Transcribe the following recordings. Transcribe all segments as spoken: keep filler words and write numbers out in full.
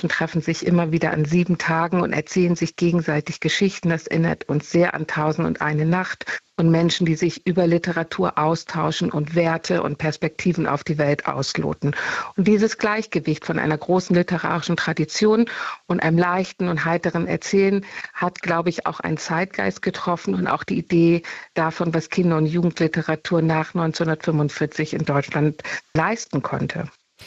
und treffen sich immer wieder an sieben Tagen und erzählen sich gegenseitig Geschichten. Das erinnert uns sehr an Tausend und eine Nacht. Und Menschen, die sich über Literatur austauschen und Werte und Perspektiven auf die Welt ausloten. Und dieses Gleichgewicht von einer großen literarischen Tradition und einem leichten und heiteren Erzählen hat, glaube ich, auch einen Zeitgeist getroffen und auch die Idee davon, was Kinder- und Jugendliteratur nach neunzehnhundertfünfundvierzig in Deutschland leisten konnte.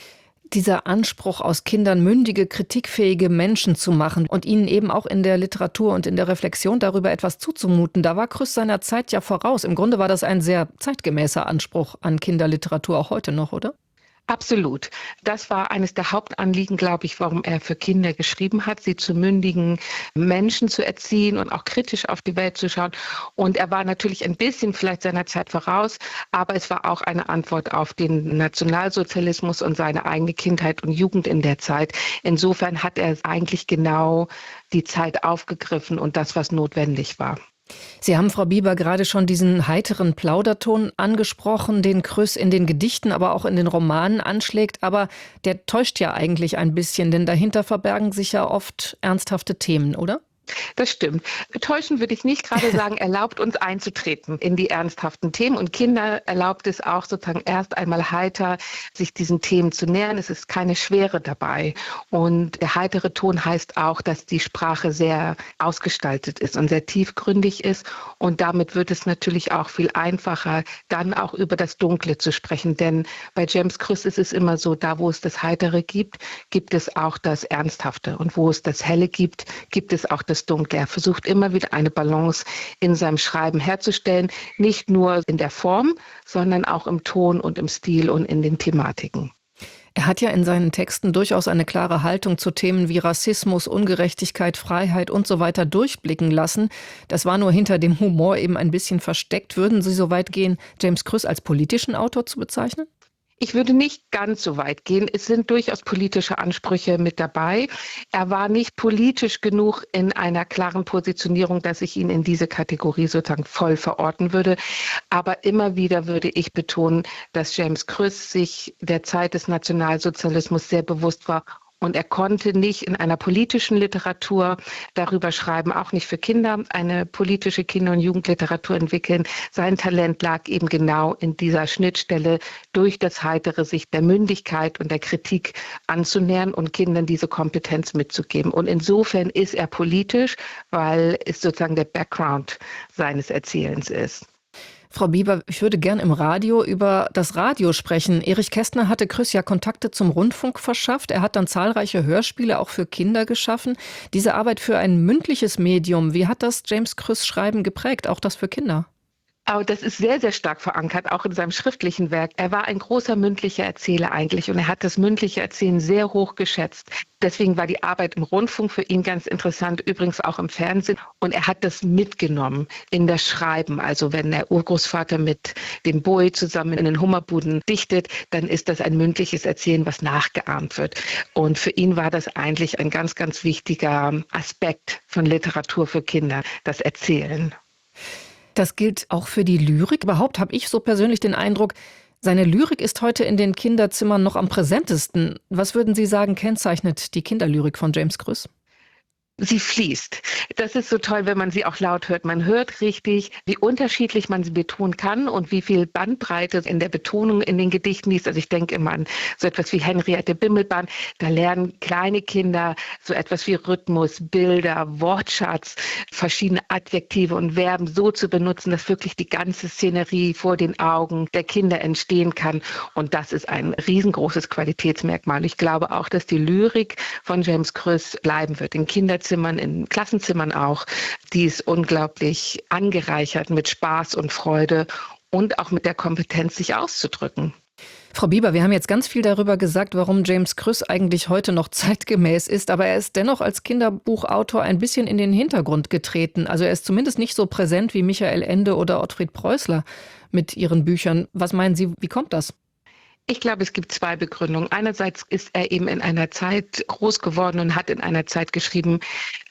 Dieser Anspruch, aus Kindern mündige, kritikfähige Menschen zu machen und ihnen eben auch in der Literatur und in der Reflexion darüber etwas zuzumuten, da war Krüss seiner Zeit ja voraus. Im Grunde war das ein sehr zeitgemäßer Anspruch an Kinderliteratur, auch heute noch, oder? Absolut. Das war eines der Hauptanliegen, glaube ich, warum er für Kinder geschrieben hat, sie zu mündigen Menschen zu erziehen und auch kritisch auf die Welt zu schauen. Und er war natürlich ein bisschen vielleicht seiner Zeit voraus, aber es war auch eine Antwort auf den Nationalsozialismus und seine eigene Kindheit und Jugend in der Zeit. Insofern hat er eigentlich genau die Zeit aufgegriffen und das, was notwendig war. Sie haben, Frau Bieber, gerade schon diesen heiteren Plauderton angesprochen, den Krüss in den Gedichten, aber auch in den Romanen anschlägt. Aber der täuscht ja eigentlich ein bisschen, denn dahinter verbergen sich ja oft ernsthafte Themen, oder? Das stimmt. Täuschen würde ich nicht, gerade sagen, erlaubt uns einzutreten in die ernsthaften Themen. Und Kinder erlaubt es auch sozusagen erst einmal heiter, sich diesen Themen zu nähern. Es ist keine Schwere dabei. Und der heitere Ton heißt auch, dass die Sprache sehr ausgestaltet ist und sehr tiefgründig ist. Und damit wird es natürlich auch viel einfacher, dann auch über das Dunkle zu sprechen. Denn bei James Krüss ist es immer so, da wo es das Heitere gibt, gibt es auch das Ernsthafte. Und wo es das Helle gibt, gibt es auch das Dunkle. Er versucht immer wieder eine Balance in seinem Schreiben herzustellen, nicht nur in der Form, sondern auch im Ton und im Stil und in den Thematiken. Er hat ja in seinen Texten durchaus eine klare Haltung zu Themen wie Rassismus, Ungerechtigkeit, Freiheit und so weiter durchblicken lassen. Das war nur hinter dem Humor eben ein bisschen versteckt. Würden Sie so weit gehen, James Krüss als politischen Autor zu bezeichnen? Ich würde nicht ganz so weit gehen. Es sind durchaus politische Ansprüche mit dabei. Er war nicht politisch genug in einer klaren Positionierung, dass ich ihn in diese Kategorie sozusagen voll verorten würde. Aber immer wieder würde ich betonen, dass James Krüss sich der Zeit des Nationalsozialismus sehr bewusst war. Und er konnte nicht in einer politischen Literatur darüber schreiben, auch nicht für Kinder, eine politische Kinder- und Jugendliteratur entwickeln. Sein Talent lag eben genau in dieser Schnittstelle, durch das Heitere sich der Mündigkeit und der Kritik anzunähern und Kindern diese Kompetenz mitzugeben. Und insofern ist er politisch, weil es sozusagen der Background seines Erzählens ist. Frau Bieber, ich würde gern im Radio über das Radio sprechen. Erich Kästner hatte Krüss ja Kontakte zum Rundfunk verschafft. Er hat dann zahlreiche Hörspiele auch für Kinder geschaffen. Diese Arbeit für ein mündliches Medium, wie hat das James Krüss Schreiben geprägt, auch das für Kinder? Aber das ist sehr, sehr stark verankert, auch in seinem schriftlichen Werk. Er war ein großer mündlicher Erzähler eigentlich und er hat das mündliche Erzählen sehr hoch geschätzt. Deswegen war die Arbeit im Rundfunk für ihn ganz interessant, übrigens auch im Fernsehen. Und er hat das mitgenommen in das Schreiben. Also wenn der Urgroßvater mit dem Bowie zusammen in den Hummerbuden dichtet, dann ist das ein mündliches Erzählen, was nachgeahmt wird. Und für ihn war das eigentlich ein ganz, ganz wichtiger Aspekt von Literatur für Kinder, das Erzählen. Das gilt auch für die Lyrik. Überhaupt habe ich so persönlich den Eindruck, seine Lyrik ist heute in den Kinderzimmern noch am präsentesten. Was würden Sie sagen, kennzeichnet die Kinderlyrik von James Krüss? Sie fließt. Das ist so toll, wenn man sie auch laut hört. Man hört richtig, wie unterschiedlich man sie betonen kann und wie viel Bandbreite in der Betonung in den Gedichten ist. Also ich denke immer an so etwas wie Henriette Bimmelbahn. Da lernen kleine Kinder so etwas wie Rhythmus, Bilder, Wortschatz, verschiedene Adjektive und Verben so zu benutzen, dass wirklich die ganze Szenerie vor den Augen der Kinder entstehen kann. Und das ist ein riesengroßes Qualitätsmerkmal. Ich glaube auch, dass die Lyrik von James Krüss bleiben wird. In Kinderzimmern, in Klassenzimmern auch. Die ist unglaublich angereichert mit Spaß und Freude und auch mit der Kompetenz, sich auszudrücken. Frau Bieber, wir haben jetzt ganz viel darüber gesagt, warum James Krüss eigentlich heute noch zeitgemäß ist, aber er ist dennoch als Kinderbuchautor ein bisschen in den Hintergrund getreten. Also er ist zumindest nicht so präsent wie Michael Ende oder Ottfried Preußler mit ihren Büchern. Was meinen Sie, wie kommt das? Ich glaube, es gibt zwei Begründungen. Einerseits ist er eben in einer Zeit groß geworden und hat in einer Zeit geschrieben,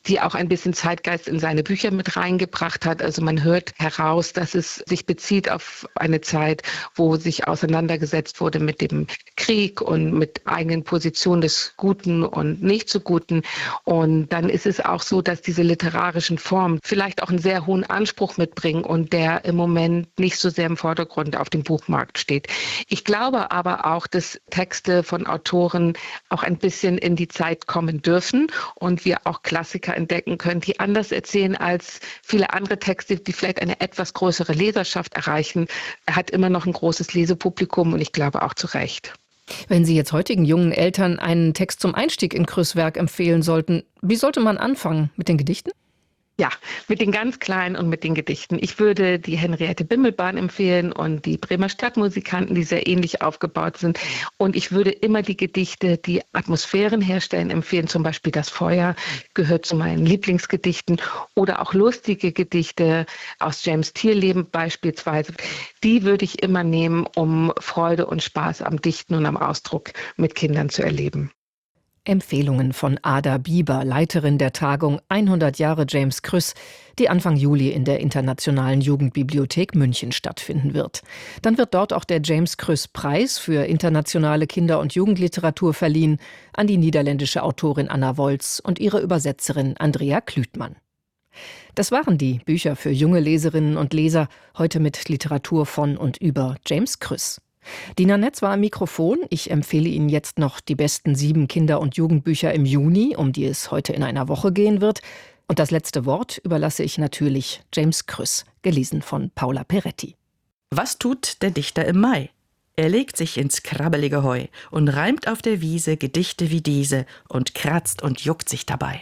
die auch ein bisschen Zeitgeist in seine Bücher mit reingebracht hat. Also man hört heraus, dass es sich bezieht auf eine Zeit, wo sich auseinandergesetzt wurde mit dem Krieg und mit eigenen Positionen des Guten und nicht so Guten. Und dann ist es auch so, dass diese literarischen Formen vielleicht auch einen sehr hohen Anspruch mitbringen und der im Moment nicht so sehr im Vordergrund auf dem Buchmarkt steht. Ich glaube aber auch, dass Texte von Autoren auch ein bisschen in die Zeit kommen dürfen und wir auch Klassiker entdecken können, die anders erzählen als viele andere Texte, die vielleicht eine etwas größere Leserschaft erreichen. Er hat immer noch ein großes Lesepublikum und ich glaube auch zu Recht. Wenn Sie jetzt heutigen jungen Eltern einen Text zum Einstieg in Krüss' Werk empfehlen sollten, wie sollte man anfangen? Mit den Gedichten? Ja, mit den ganz Kleinen und mit den Gedichten. Ich würde die Henriette Bimmelbahn empfehlen und die Bremer Stadtmusikanten, die sehr ähnlich aufgebaut sind. Und ich würde immer die Gedichte, die Atmosphären herstellen, empfehlen. Zum Beispiel Das Feuer gehört zu meinen Lieblingsgedichten oder auch lustige Gedichte aus James Tierleben beispielsweise. Die würde ich immer nehmen, um Freude und Spaß am Dichten und am Ausdruck mit Kindern zu erleben. Empfehlungen von Ada Bieber, Leiterin der Tagung hundert Jahre James Krüss, die Anfang Juli in der Internationalen Jugendbibliothek München stattfinden wird. Dann wird dort auch der James Krüss Preis für internationale Kinder- und Jugendliteratur verliehen an die niederländische Autorin Anna Wolz und ihre Übersetzerin Andrea Klütmann. Das waren die Bücher für junge Leserinnen und Leser, heute mit Literatur von und über James Krüss. Dina Netz war am Mikrofon. Ich empfehle Ihnen jetzt noch die besten sieben Kinder- und Jugendbücher im Juni, um die es heute in einer Woche gehen wird. Und das letzte Wort überlasse ich natürlich James Krüss, gelesen von Paula Peretti. Was tut der Dichter im Mai? Er legt sich ins krabbelige Heu und reimt auf der Wiese Gedichte wie diese und kratzt und juckt sich dabei.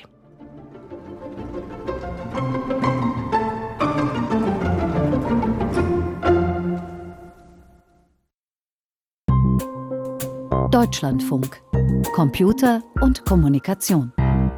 Deutschlandfunk. Computer und Kommunikation.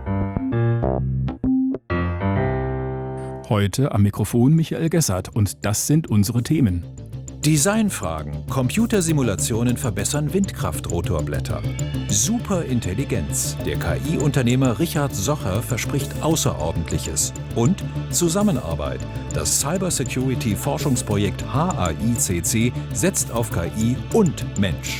Heute am Mikrofon Michael Gessert und das sind unsere Themen. Designfragen. Computersimulationen verbessern Windkraftrotorblätter. Superintelligenz. Der K I-Unternehmer Richard Socher verspricht Außerordentliches. Und Zusammenarbeit. Das Cybersecurity-Forschungsprojekt H A I C C setzt auf K I und Mensch.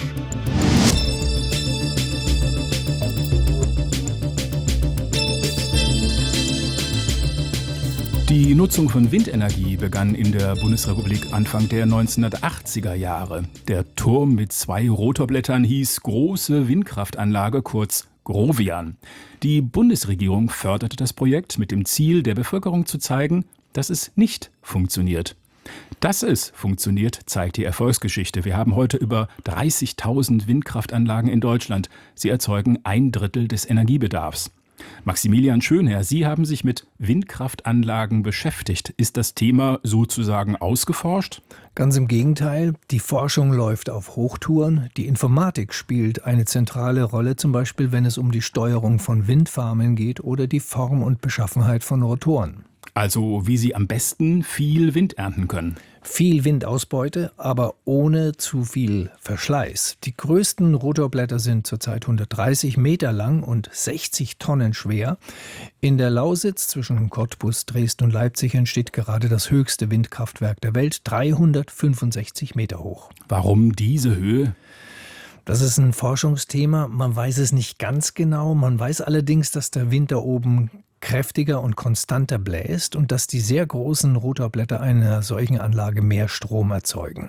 Die Nutzung von Windenergie begann in der Bundesrepublik Anfang der neunzehnhundertachtziger Jahre. Der Turm mit zwei Rotorblättern hieß Große Windkraftanlage, kurz Grovian. Die Bundesregierung förderte das Projekt mit dem Ziel, der Bevölkerung zu zeigen, dass es nicht funktioniert. Dass es funktioniert, zeigt die Erfolgsgeschichte. Wir haben heute über dreißigtausend Windkraftanlagen in Deutschland. Sie erzeugen ein Drittel des Energiebedarfs. Maximilian Schönherr, Sie haben sich mit Windkraftanlagen beschäftigt. Ist das Thema sozusagen ausgeforscht? Ganz im Gegenteil, die Forschung läuft auf Hochtouren. Die Informatik spielt eine zentrale Rolle, zum Beispiel wenn es um die Steuerung von Windfarmen geht oder die Form und Beschaffenheit von Rotoren. Also wie Sie am besten viel Wind ernten können. Viel Windausbeute, aber ohne zu viel Verschleiß. Die größten Rotorblätter sind zurzeit hundertdreißig Meter lang und sechzig Tonnen schwer. In der Lausitz zwischen Cottbus, Dresden und Leipzig entsteht gerade das höchste Windkraftwerk der Welt, dreihundertfünfundsechzig Meter hoch. Warum diese Höhe? Das ist ein Forschungsthema. Man weiß es nicht ganz genau. Man weiß allerdings, dass der Wind da oben kräftiger und konstanter bläst und dass die sehr großen Rotorblätter einer solchen Anlage mehr Strom erzeugen.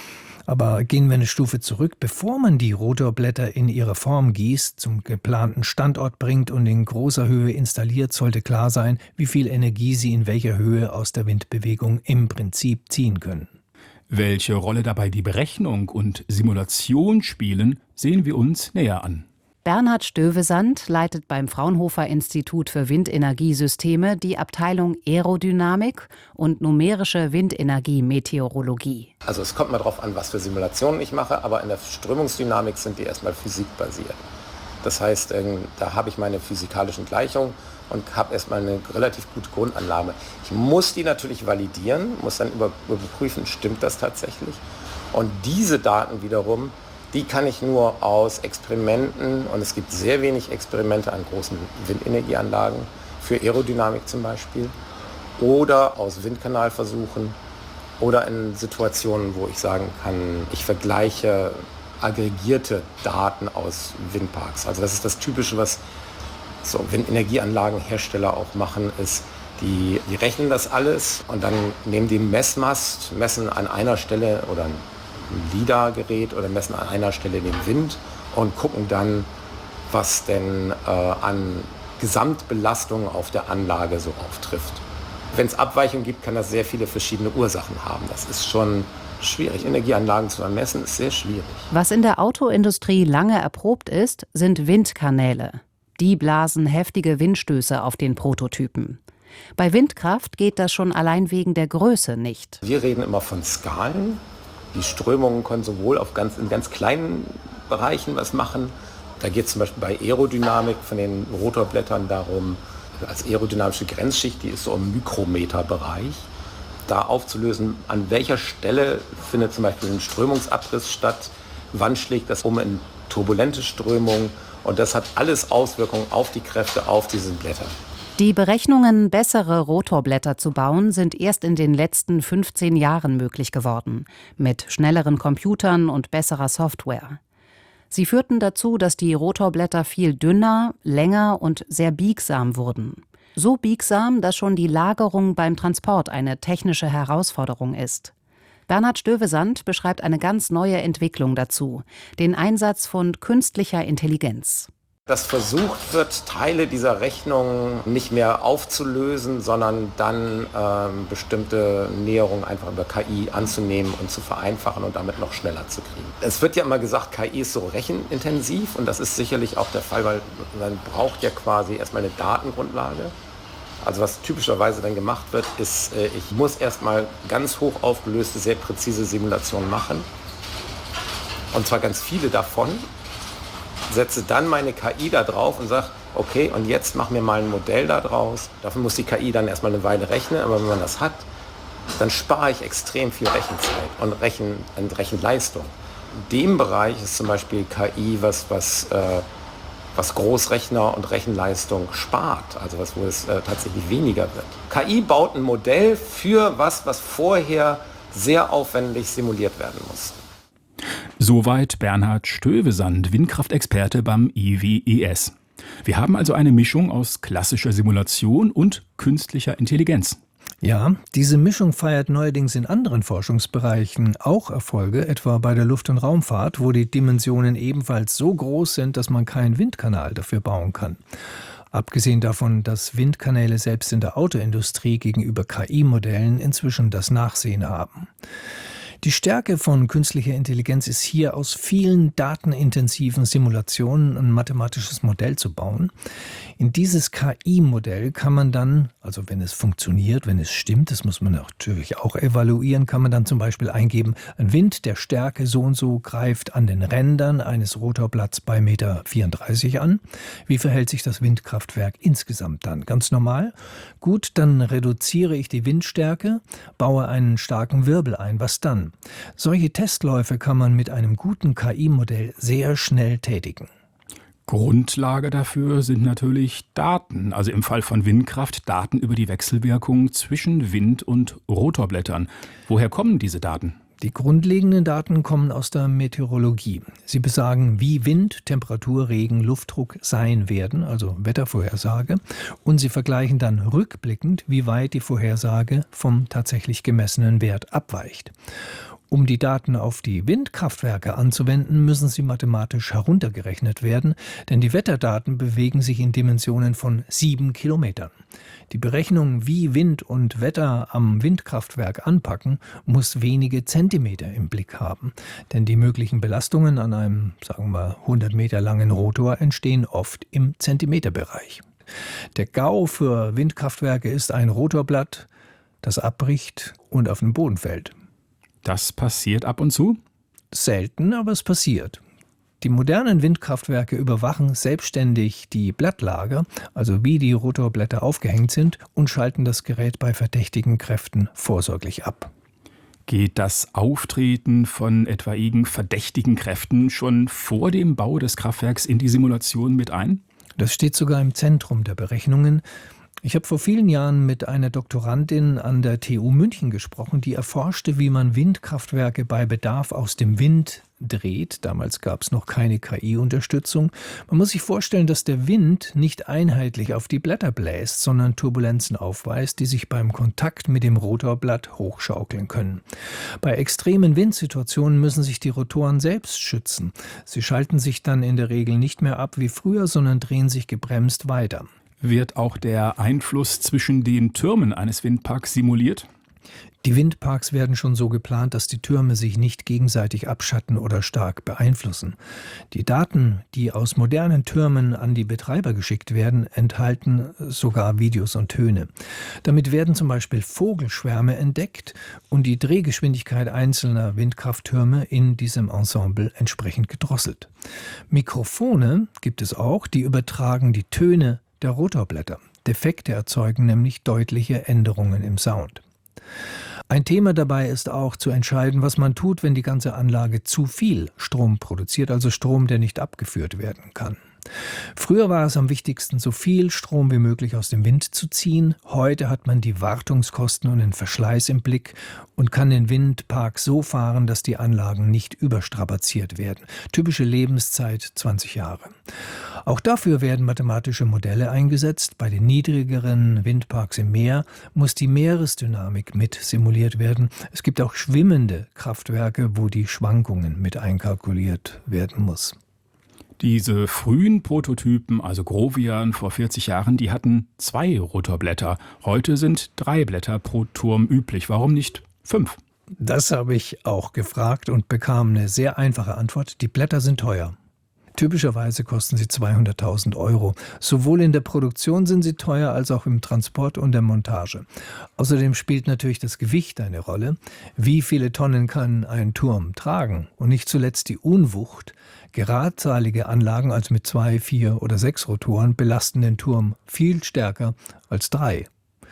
Aber gehen wir eine Stufe zurück. Bevor man die Rotorblätter in ihre Form gießt, zum geplanten Standort bringt und in großer Höhe installiert, sollte klar sein, wie viel Energie sie in welcher Höhe aus der Windbewegung im Prinzip ziehen können. Welche Rolle dabei die Berechnung und Simulation spielen, sehen wir uns näher an. Bernhard Stövesand leitet beim Fraunhofer-Institut für Windenergiesysteme die Abteilung Aerodynamik und numerische Windenergie-Meteorologie. Also es kommt mal drauf an, was für Simulationen ich mache, aber in der Strömungsdynamik sind die erstmal physikbasiert. Das heißt, da habe ich meine physikalischen Gleichungen und habe erstmal eine relativ gute Grundannahme. Ich muss die natürlich validieren, muss dann überprüfen, stimmt das tatsächlich? Und diese Daten wiederum Die kann ich nur aus Experimenten, und es gibt sehr wenig Experimente an großen Windenergieanlagen, für Aerodynamik zum Beispiel, oder aus Windkanalversuchen oder in Situationen, wo ich sagen kann, ich vergleiche aggregierte Daten aus Windparks. Also das ist das Typische, was so Windenergieanlagenhersteller auch machen, ist, die, die rechnen das alles und dann nehmen die Messmast, messen an einer Stelle oder ein LIDAR-Gerät oder messen an einer Stelle den Wind und gucken dann, was denn äh, an Gesamtbelastung auf der Anlage so auftrifft. Wenn es Abweichungen gibt, kann das sehr viele verschiedene Ursachen haben. Das ist schon schwierig. Energieanlagen zu ermessen ist sehr schwierig. Was in der Autoindustrie lange erprobt ist, sind Windkanäle. Die blasen heftige Windstöße auf den Prototypen. Bei Windkraft geht das schon allein wegen der Größe nicht. Wir reden immer von Skalen. Die Strömungen können sowohl auf ganz, in ganz kleinen Bereichen was machen. Da geht es zum Beispiel bei Aerodynamik von den Rotorblättern darum, als aerodynamische Grenzschicht, die ist so im Mikrometerbereich, da aufzulösen, an welcher Stelle findet zum Beispiel ein Strömungsabriss statt, wann schlägt das um in turbulente Strömung, und das hat alles Auswirkungen auf die Kräfte auf diesen Blättern. Die Berechnungen, bessere Rotorblätter zu bauen, sind erst in den letzten fünfzehn Jahren möglich geworden, mit schnelleren Computern und besserer Software. Sie führten dazu, dass die Rotorblätter viel dünner, länger und sehr biegsam wurden. So biegsam, dass schon die Lagerung beim Transport eine technische Herausforderung ist. Bernhard Stövesand beschreibt eine ganz neue Entwicklung dazu, den Einsatz von künstlicher Intelligenz. Dass versucht wird, Teile dieser Rechnung nicht mehr aufzulösen, sondern dann ähm, bestimmte Näherungen einfach über K I anzunehmen und zu vereinfachen und damit noch schneller zu kriegen. Es wird ja immer gesagt, K I ist so rechenintensiv, und das ist sicherlich auch der Fall, weil man braucht ja quasi erstmal eine Datengrundlage. Also was typischerweise dann gemacht wird, ist, äh, ich muss erstmal ganz hoch aufgelöste, sehr präzise Simulationen machen, und zwar ganz viele davon. Setze dann meine K I da drauf und sage, okay, und jetzt mach mir mal ein Modell da draus. Dafür muss die K I dann erstmal eine Weile rechnen, aber wenn man das hat, dann spare ich extrem viel Rechenzeit und Rechen, und Rechenleistung. In dem Bereich ist zum Beispiel K I was, was, äh, was Großrechner und Rechenleistung spart, also was, wo es äh, tatsächlich weniger wird. K I baut ein Modell für was, was vorher sehr aufwendig simuliert werden muss. Soweit Bernhard Stövesand, Windkraftexperte beim I W E S. Wir haben also eine Mischung aus klassischer Simulation und künstlicher Intelligenz. Ja, diese Mischung feiert neuerdings in anderen Forschungsbereichen auch Erfolge, etwa bei der Luft- und Raumfahrt, wo die Dimensionen ebenfalls so groß sind, dass man keinen Windkanal dafür bauen kann. Abgesehen davon, dass Windkanäle selbst in der Autoindustrie gegenüber K I-Modellen inzwischen das Nachsehen haben. Die Stärke von künstlicher Intelligenz ist hier, aus vielen datenintensiven Simulationen ein mathematisches Modell zu bauen. In dieses K I-Modell kann man dann, also wenn es funktioniert, wenn es stimmt, das muss man natürlich auch evaluieren, kann man dann zum Beispiel eingeben, ein Wind der Stärke so und so greift an den Rändern eines Rotorblatts bei Meter vierunddreißig an. Wie verhält sich das Windkraftwerk insgesamt dann? Ganz normal? Gut, dann reduziere ich die Windstärke, baue einen starken Wirbel ein. Was dann? Solche Testläufe kann man mit einem guten K I-Modell sehr schnell tätigen. Grundlage dafür sind natürlich Daten, also im Fall von Windkraft Daten über die Wechselwirkung zwischen Wind- und Rotorblättern. Woher kommen diese Daten? Die grundlegenden Daten kommen aus der Meteorologie. Sie besagen, wie Wind, Temperatur, Regen, Luftdruck sein werden, also Wettervorhersage. Und sie vergleichen dann rückblickend, wie weit die Vorhersage vom tatsächlich gemessenen Wert abweicht. Um die Daten auf die Windkraftwerke anzuwenden, müssen sie mathematisch heruntergerechnet werden, denn die Wetterdaten bewegen sich in Dimensionen von sieben Kilometern. Die Berechnung, wie Wind und Wetter am Windkraftwerk anpacken, muss wenige Zentimeter im Blick haben. Denn die möglichen Belastungen an einem, sagen wir, hundert Meter langen Rotor entstehen oft im Zentimeterbereich. Der GAU für Windkraftwerke ist ein Rotorblatt, das abbricht und auf den Boden fällt. Das passiert ab und zu? Selten, aber es passiert. Die modernen Windkraftwerke überwachen selbstständig die Blattlager, also wie die Rotorblätter aufgehängt sind, und schalten das Gerät bei verdächtigen Kräften vorsorglich ab. Geht das Auftreten von etwaigen verdächtigen Kräften schon vor dem Bau des Kraftwerks in die Simulation mit ein? Das steht sogar im Zentrum der Berechnungen. Ich habe vor vielen Jahren mit einer Doktorandin an der T U München gesprochen, die erforschte, wie man Windkraftwerke bei Bedarf aus dem Wind dreht. Damals gab es noch keine K I-Unterstützung. Man muss sich vorstellen, dass der Wind nicht einheitlich auf die Blätter bläst, sondern Turbulenzen aufweist, die sich beim Kontakt mit dem Rotorblatt hochschaukeln können. Bei extremen Windsituationen müssen sich die Rotoren selbst schützen. Sie schalten sich dann in der Regel nicht mehr ab wie früher, sondern drehen sich gebremst weiter. Wird auch der Einfluss zwischen den Türmen eines Windparks simuliert? Die Windparks werden schon so geplant, dass die Türme sich nicht gegenseitig abschatten oder stark beeinflussen. Die Daten, die aus modernen Türmen an die Betreiber geschickt werden, enthalten sogar Videos und Töne. Damit werden zum Beispiel Vogelschwärme entdeckt und die Drehgeschwindigkeit einzelner Windkrafttürme in diesem Ensemble entsprechend gedrosselt. Mikrofone gibt es auch, die übertragen die Töne der Rotorblätter. Defekte erzeugen nämlich deutliche Änderungen im Sound. Ein Thema dabei ist auch zu entscheiden, was man tut, wenn die ganze Anlage zu viel Strom produziert, also Strom, der nicht abgeführt werden kann. Früher war es am wichtigsten, so viel Strom wie möglich aus dem Wind zu ziehen. Heute hat man die Wartungskosten und den Verschleiß im Blick und kann den Windpark so fahren, dass die Anlagen nicht überstrapaziert werden. Typische Lebenszeit zwanzig Jahre. Auch dafür werden mathematische Modelle eingesetzt. Bei den niedrigeren Windparks im Meer muss die Meeresdynamik mit simuliert werden. Es gibt auch schwimmende Kraftwerke, wo die Schwankungen mit einkalkuliert werden muss. Diese frühen Prototypen, also Grovian vor vierzig Jahren, die hatten zwei Rotorblätter. Heute sind drei Blätter pro Turm üblich. Warum nicht fünf? Das habe ich auch gefragt und bekam eine sehr einfache Antwort. Die Blätter sind teuer. Typischerweise kosten sie zweihunderttausend Euro. Sowohl in der Produktion sind sie teuer als auch im Transport und der Montage. Außerdem spielt natürlich das Gewicht eine Rolle. Wie viele Tonnen kann ein Turm tragen? Und nicht zuletzt die Unwucht. Geradzahlige Anlagen, also mit zwei, vier oder sechs Rotoren, belasten den Turm viel stärker als drei.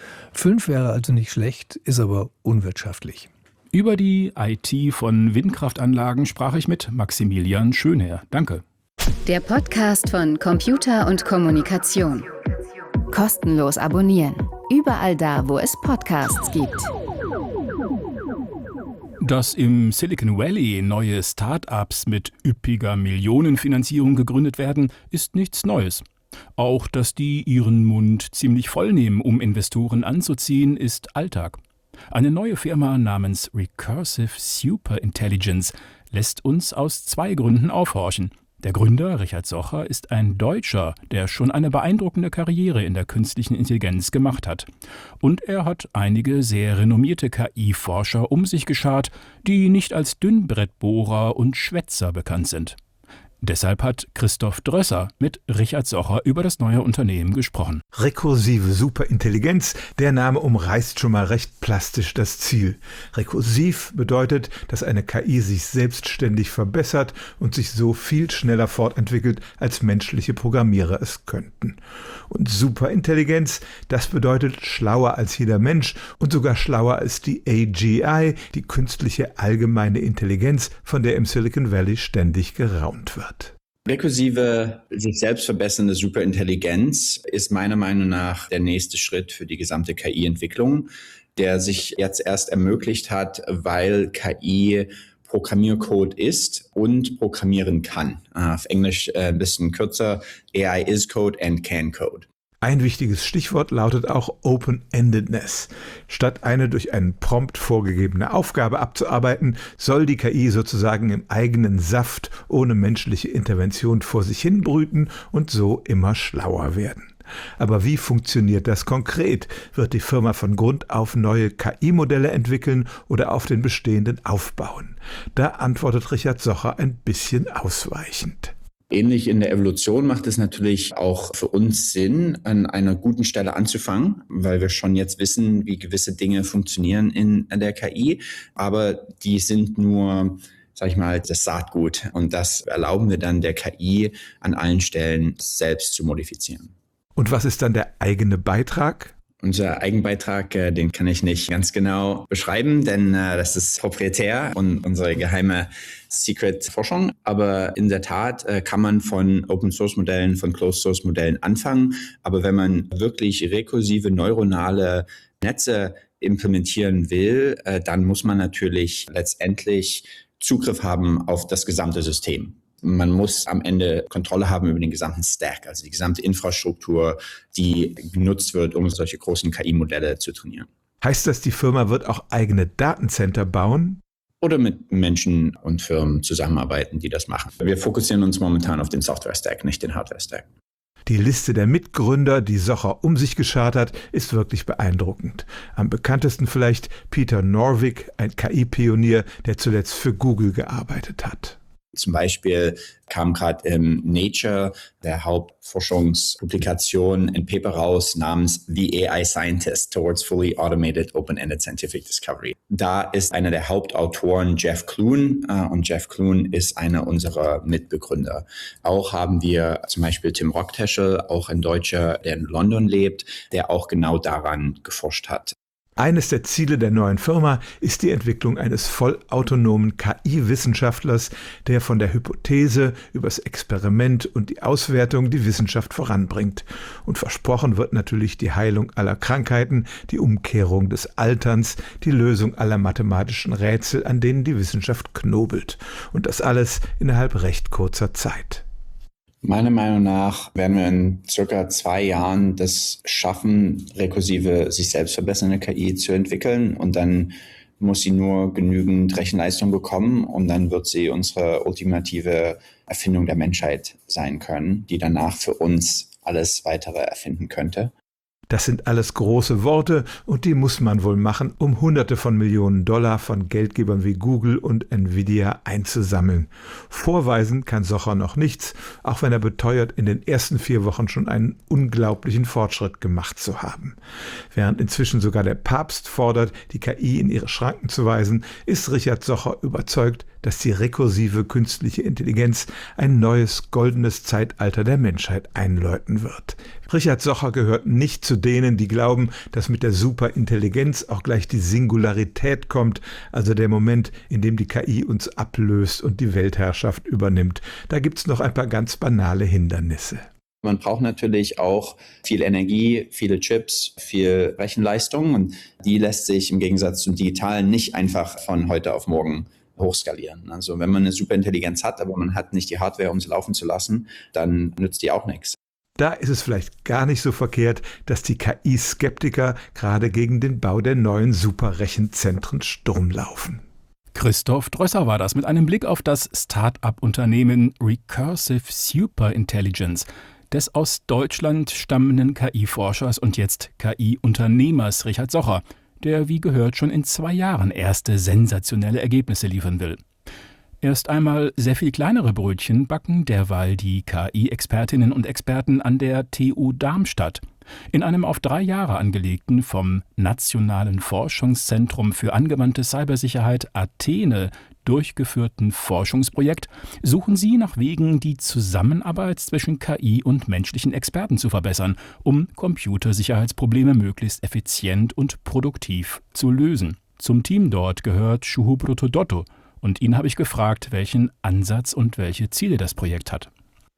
Fünf wäre also nicht schlecht, ist aber unwirtschaftlich. Über die I T von Windkraftanlagen sprach ich mit Maximilian Schönherr. Danke. Der Podcast von Computer und Kommunikation. Kostenlos abonnieren. Überall da, wo es Podcasts gibt. Dass im Silicon Valley neue Start-ups mit üppiger Millionenfinanzierung gegründet werden, ist nichts Neues. Auch, dass die ihren Mund ziemlich voll nehmen, um Investoren anzuziehen, ist Alltag. Eine neue Firma namens Recursive Superintelligence lässt uns aus zwei Gründen aufhorchen. Der Gründer, Richard Socher, ist ein Deutscher, der schon eine beeindruckende Karriere in der künstlichen Intelligenz gemacht hat. Und er hat einige sehr renommierte K I-Forscher um sich geschart, die nicht als Dünnbrettbohrer und Schwätzer bekannt sind. Deshalb hat Christoph Drösser mit Richard Socher über das neue Unternehmen gesprochen. Rekursive Superintelligenz, der Name umreißt schon mal recht plastisch das Ziel. Rekursiv bedeutet, dass eine K I sich selbstständig verbessert und sich so viel schneller fortentwickelt, als menschliche Programmierer es könnten. Und Superintelligenz, das bedeutet schlauer als jeder Mensch und sogar schlauer als die A G I, die künstliche allgemeine Intelligenz, von der im Silicon Valley ständig geraunt wird. Rekursive, sich selbst verbessernde Superintelligenz ist meiner Meinung nach der nächste Schritt für die gesamte K I-Entwicklung, der sich jetzt erst ermöglicht hat, weil K I Programmiercode ist und programmieren kann. Auf Englisch ein bisschen kürzer, A I is Code and can Code. Ein wichtiges Stichwort lautet auch Open-Endedness. Statt eine durch einen Prompt vorgegebene Aufgabe abzuarbeiten, soll die K I sozusagen im eigenen Saft ohne menschliche Intervention vor sich hin brüten und so immer schlauer werden. Aber wie funktioniert das konkret? Wird die Firma von Grund auf neue K I-Modelle entwickeln oder auf den bestehenden aufbauen? Da antwortet Richard Socher ein bisschen ausweichend. Ähnlich in der Evolution macht es natürlich auch für uns Sinn, an einer guten Stelle anzufangen, weil wir schon jetzt wissen, wie gewisse Dinge funktionieren in der K I. Aber die sind nur, sag ich mal, das Saatgut. Und das erlauben wir dann der K I an allen Stellen selbst zu modifizieren. Und was ist dann der eigene Beitrag? Unser Eigenbeitrag, den kann ich nicht ganz genau beschreiben, denn das ist proprietär und unsere geheime Secret-Forschung. Aber in der Tat kann man von Open-Source-Modellen, von Closed-Source-Modellen anfangen. Aber wenn man wirklich rekursive neuronale Netze implementieren will, dann muss man natürlich letztendlich Zugriff haben auf das gesamte System. Man muss am Ende Kontrolle haben über den gesamten Stack, also die gesamte Infrastruktur, die genutzt wird, um solche großen K I-Modelle zu trainieren. Heißt das, die Firma wird auch eigene Datencenter bauen? Oder mit Menschen und Firmen zusammenarbeiten, die das machen. Wir fokussieren uns momentan auf den Software-Stack, nicht den Hardware-Stack. Die Liste der Mitgründer, die Socher um sich geschart hat, ist wirklich beeindruckend. Am bekanntesten vielleicht Peter Norvig, ein K I-Pionier, der zuletzt für Google gearbeitet hat. Zum Beispiel kam gerade im Nature, der Hauptforschungspublikation, ein Paper raus namens The A I Scientist Towards Fully Automated Open-Ended Scientific Discovery. Da ist einer der Hauptautoren Jeff Clune äh, und Jeff Clune ist einer unserer Mitbegründer. Auch haben wir zum Beispiel Tim Rockteschel, auch ein Deutscher, der in London lebt, der auch genau daran geforscht hat. Eines der Ziele der neuen Firma ist die Entwicklung eines vollautonomen K I-Wissenschaftlers, der von der Hypothese übers Experiment und die Auswertung die Wissenschaft voranbringt. Und versprochen wird natürlich die Heilung aller Krankheiten, die Umkehrung des Alterns, die Lösung aller mathematischen Rätsel, an denen die Wissenschaft knobelt. Und das alles innerhalb recht kurzer Zeit. Meiner Meinung nach werden wir in circa zwei Jahren das schaffen, rekursive, sich selbst verbessernde K I zu entwickeln. Und dann muss sie nur genügend Rechenleistung bekommen und dann wird sie unsere ultimative Erfindung der Menschheit sein können, die danach für uns alles weitere erfinden könnte. Das sind alles große Worte und die muss man wohl machen, um Hunderte von Millionen Dollar von Geldgebern wie Google und Nvidia einzusammeln. Vorweisen kann Socher noch nichts, auch wenn er beteuert, in den ersten vier Wochen schon einen unglaublichen Fortschritt gemacht zu haben. Während inzwischen sogar der Papst fordert, die K I in ihre Schranken zu weisen, ist Richard Socher überzeugt, dass die rekursive künstliche Intelligenz ein neues goldenes Zeitalter der Menschheit einläuten wird. Richard Socher gehört nicht zu denen, die glauben, dass mit der Superintelligenz auch gleich die Singularität kommt, also der Moment, in dem die K I uns ablöst und die Weltherrschaft übernimmt. Da gibt's noch ein paar ganz banale Hindernisse. Man braucht natürlich auch viel Energie, viele Chips, viel Rechenleistung und die lässt sich im Gegensatz zum Digitalen nicht einfach von heute auf morgen hochskalieren. Also wenn man eine Superintelligenz hat, aber man hat nicht die Hardware, um sie laufen zu lassen, dann nützt die auch nichts. Da ist es vielleicht gar nicht so verkehrt, dass die K I-Skeptiker gerade gegen den Bau der neuen Superrechenzentren Sturm laufen. Christoph Drösser war das mit einem Blick auf das Start-up-Unternehmen Recursive Superintelligence des aus Deutschland stammenden K I-Forschers und jetzt K I-Unternehmers Richard Socher, der wie gehört schon in zwei Jahren erste sensationelle Ergebnisse liefern will. Erst einmal sehr viel kleinere Brötchen backen derweil die K I-Expertinnen und Experten an der T U Darmstadt. In einem auf drei Jahre angelegten, vom Nationalen Forschungszentrum für angewandte Cybersicherheit Athene durchgeführten Forschungsprojekt suchen sie nach Wegen, die Zusammenarbeit zwischen K I und menschlichen Experten zu verbessern, um Computersicherheitsprobleme möglichst effizient und produktiv zu lösen. Zum Team dort gehört Shuhubruto Dotto. Und ihn habe ich gefragt, welchen Ansatz und welche Ziele das Projekt hat.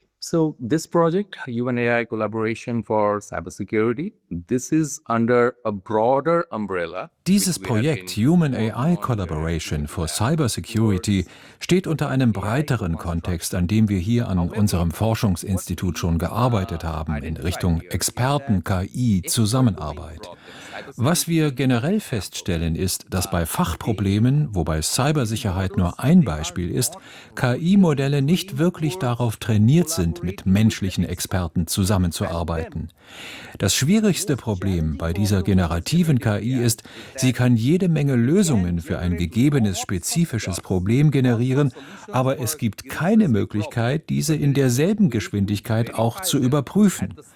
So this project, Human A I Collaboration for Cybersecurity, this is under a broader umbrella. Dieses Projekt Human A I Collaboration for Cybersecurity steht unter einem breiteren Kontext, an dem wir hier an unserem Forschungsinstitut schon gearbeitet haben, in Richtung Experten-K I-Zusammenarbeit. Was wir generell feststellen, ist, dass bei Fachproblemen, wobei Cybersicherheit nur ein Beispiel ist, K I-Modelle nicht wirklich darauf trainiert sind, mit menschlichen Experten zusammenzuarbeiten. Das schwierigste Problem bei dieser generativen K I ist, sie kann jede Menge Lösungen für ein gegebenes spezifisches Problem generieren, aber es gibt keine Möglichkeit, diese in derselben Geschwindigkeit auch zu überprüfen.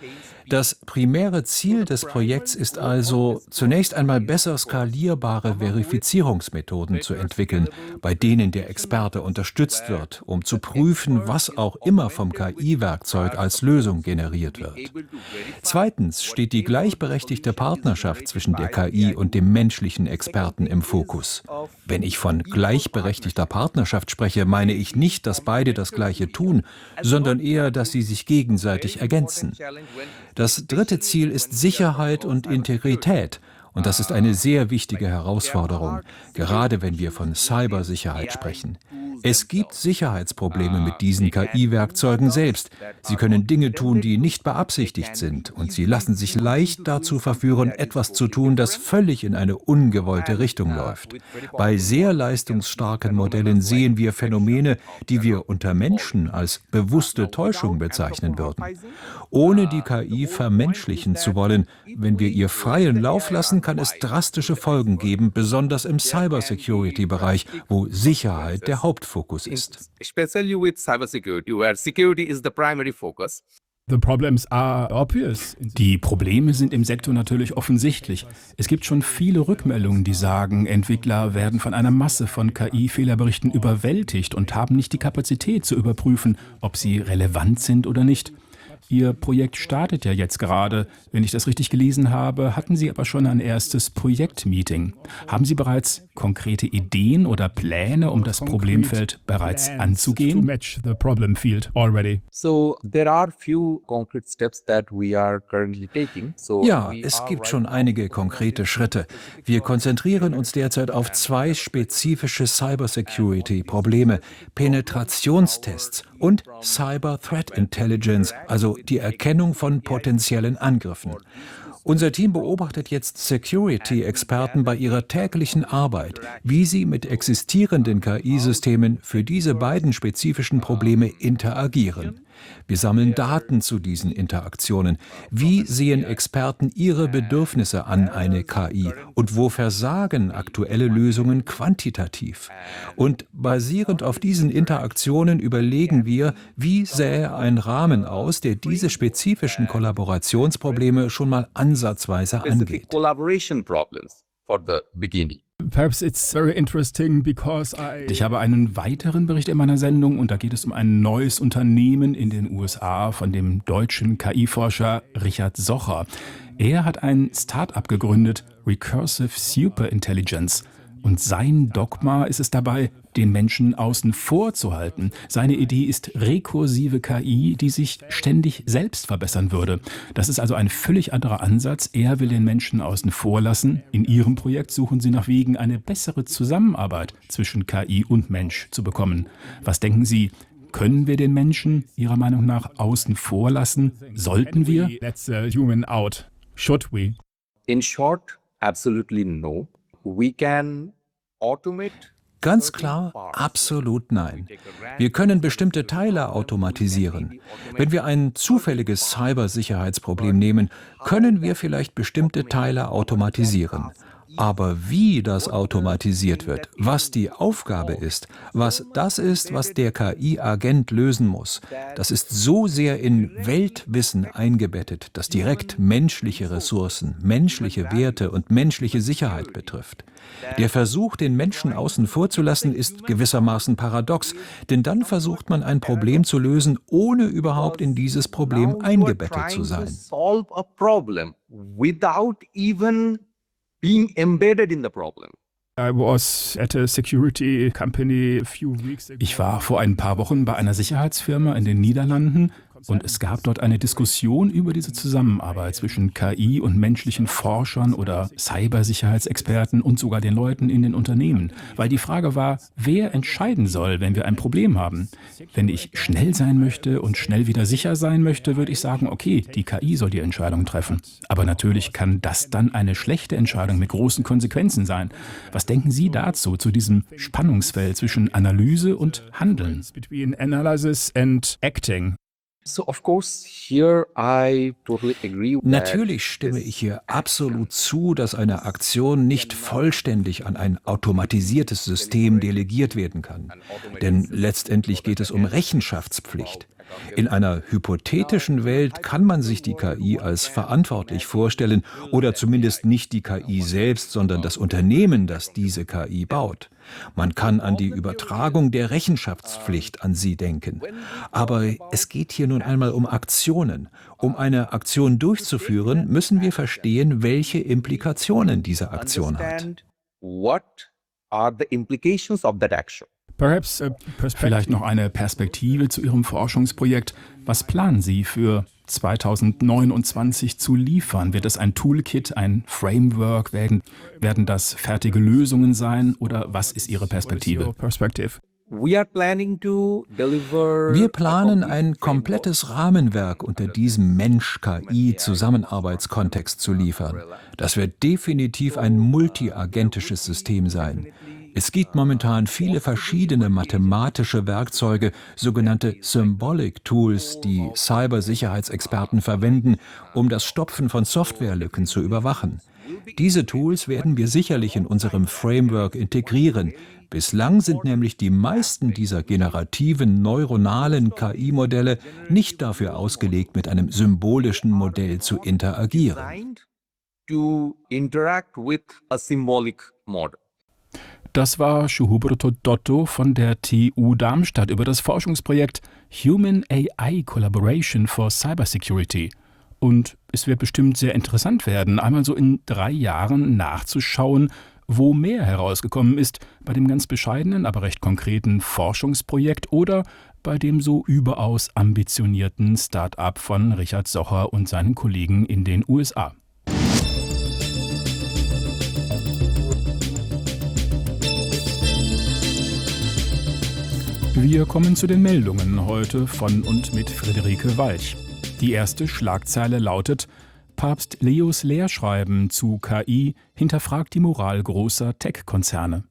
Das primäre Ziel des Projekts ist also, zunächst einmal besser skalierbare Verifizierungsmethoden zu entwickeln, bei denen der Experte unterstützt wird, um zu prüfen, was auch immer vom K I-Werkzeug als Lösung generiert wird. Zweitens steht die gleichberechtigte Partnerschaft zwischen der K I und dem menschlichen Experten im Fokus. Wenn ich von gleichberechtigter Partnerschaft spreche, meine ich nicht, dass beide das Gleiche tun, sondern eher, dass sie sich gegenseitig ergänzen. Das dritte Ziel ist Sicherheit und Integrität. Und das ist eine sehr wichtige Herausforderung, gerade wenn wir von Cybersicherheit sprechen. Es gibt Sicherheitsprobleme mit diesen K I-Werkzeugen selbst. Sie können Dinge tun, die nicht beabsichtigt sind, und sie lassen sich leicht dazu verführen, etwas zu tun, das völlig in eine ungewollte Richtung läuft. Bei sehr leistungsstarken Modellen sehen wir Phänomene, die wir unter Menschen als bewusste Täuschung bezeichnen würden. Ohne die K I vermenschlichen zu wollen, wenn wir ihr freien Lauf lassen, kann es drastische Folgen geben, besonders im Cybersecurity-Bereich, wo Sicherheit der Hauptfokus ist. Especially with cybersecurity, where security is the primary focus. Die Probleme sind im Sektor natürlich offensichtlich. Es gibt schon viele Rückmeldungen, die sagen, Entwickler werden von einer Masse von K I-Fehlerberichten überwältigt und haben nicht die Kapazität zu überprüfen, ob sie relevant sind oder nicht. Ihr Projekt startet ja jetzt gerade. Wenn ich das richtig gelesen habe, hatten Sie aber schon ein erstes Projektmeeting. Haben Sie bereits konkrete Ideen oder Pläne, um das Problemfeld bereits anzugehen? So there are few concrete steps that we are currently taking. So Ja, es gibt schon einige konkrete Schritte. Wir konzentrieren uns derzeit auf zwei spezifische Cybersecurity-Probleme: Penetrationstests und Cyber Threat Intelligence, also die Erkennung von potenziellen Angriffen. Unser Team beobachtet jetzt Security-Experten bei ihrer täglichen Arbeit, wie sie mit existierenden K I-Systemen für diese beiden spezifischen Probleme interagieren. Wir sammeln Daten zu diesen Interaktionen. Wie sehen Experten ihre Bedürfnisse an eine K I und wo versagen aktuelle Lösungen quantitativ? Und basierend auf diesen Interaktionen überlegen wir, wie sähe ein Rahmen aus, der diese spezifischen Kollaborationsprobleme schon mal ansatzweise angeht. Collaboration problems for the beginning. Ich habe einen weiteren Bericht in meiner Sendung und da geht es um ein neues Unternehmen in den U S A von dem deutschen K I-Forscher Richard Socher. Er hat ein Start-up gegründet, Recursive Superintelligence. Und sein Dogma ist es dabei, den Menschen außen vor zu halten. Seine Idee ist rekursive K I, die sich ständig selbst verbessern würde. Das ist also ein völlig anderer Ansatz. Er will den Menschen außen vor lassen. In Ihrem Projekt suchen Sie nach Wegen, eine bessere Zusammenarbeit zwischen K I und Mensch zu bekommen. Was denken Sie? Können wir den Menschen Ihrer Meinung nach außen vor lassen? Sollten wir? In short, absolutely no. We can automate. Ganz klar, absolut nein. Wir können bestimmte Teile automatisieren. Wenn wir ein zufälliges Cybersicherheitsproblem nehmen, können wir vielleicht bestimmte Teile automatisieren. Aber wie das automatisiert wird, was die Aufgabe ist, was das ist, was der K I-Agent lösen muss, das ist so sehr in Weltwissen eingebettet, das direkt menschliche Ressourcen, menschliche Werte und menschliche Sicherheit betrifft. Der Versuch, den Menschen außen vor zu lassen, ist gewissermaßen paradox, denn dann versucht man ein Problem zu lösen, ohne überhaupt in dieses Problem eingebettet zu sein. Being embedded in the problem. Ich war vor ein paar Wochen bei einer Sicherheitsfirma in den Niederlanden und es gab dort eine Diskussion über diese Zusammenarbeit zwischen K I und menschlichen Forschern oder Cybersicherheitsexperten und sogar den Leuten in den Unternehmen. Weil die Frage war, wer entscheiden soll, wenn wir ein Problem haben. Wenn ich schnell sein möchte und schnell wieder sicher sein möchte, würde ich sagen, okay, die K I soll die Entscheidung treffen. Aber natürlich kann das dann eine schlechte Entscheidung mit großen Konsequenzen sein. Was denken Sie dazu, zu diesem Spannungsfeld zwischen Analyse und Handeln? So of course here I totally agree. Natürlich stimme ich hier absolut zu, dass eine Aktion nicht vollständig an ein automatisiertes System delegiert werden kann. Denn letztendlich geht es um Rechenschaftspflicht. In einer hypothetischen Welt kann man sich die K I als verantwortlich vorstellen oder zumindest nicht die K I selbst, sondern das Unternehmen, das diese K I baut. Man kann an die Übertragung der Rechenschaftspflicht an sie denken. Aber es geht hier nun einmal um Aktionen. Um eine Aktion durchzuführen, müssen wir verstehen, welche Implikationen diese Aktion hat. Perhaps, äh, vielleicht noch eine Perspektive zu Ihrem Forschungsprojekt. Was planen Sie für zweitausendneunundzwanzig zu liefern? Wird es ein Toolkit, ein Framework? Werden, werden das fertige Lösungen sein? Oder was ist Ihre Perspektive? Wir planen ein komplettes Rahmenwerk unter diesem Mensch-K I-Zusammenarbeitskontext zu liefern. Das wird definitiv ein multiagentisches System sein. Es gibt momentan viele verschiedene mathematische Werkzeuge, sogenannte Symbolic Tools, die Cybersicherheitsexperten verwenden, um das Stopfen von Softwarelücken zu überwachen. Diese Tools werden wir sicherlich in unserem Framework integrieren. Bislang sind nämlich die meisten dieser generativen neuronalen K I-Modelle nicht dafür ausgelegt, mit einem symbolischen Modell zu interagieren. Das war Shuhubroto Dotto von der T U Darmstadt über das Forschungsprojekt Human A I Collaboration for Cybersecurity. Und es wird bestimmt sehr interessant werden, einmal so in drei Jahren nachzuschauen, wo mehr herausgekommen ist, bei dem ganz bescheidenen, aber recht konkreten Forschungsprojekt oder bei dem so überaus ambitionierten Start-up von Richard Socher und seinen Kollegen in den U S A. Wir kommen zu den Meldungen heute von und mit Friederike Walch. Die erste Schlagzeile lautet: Papst Leos Lehrschreiben zu K I hinterfragt die Moral großer Tech-Konzerne.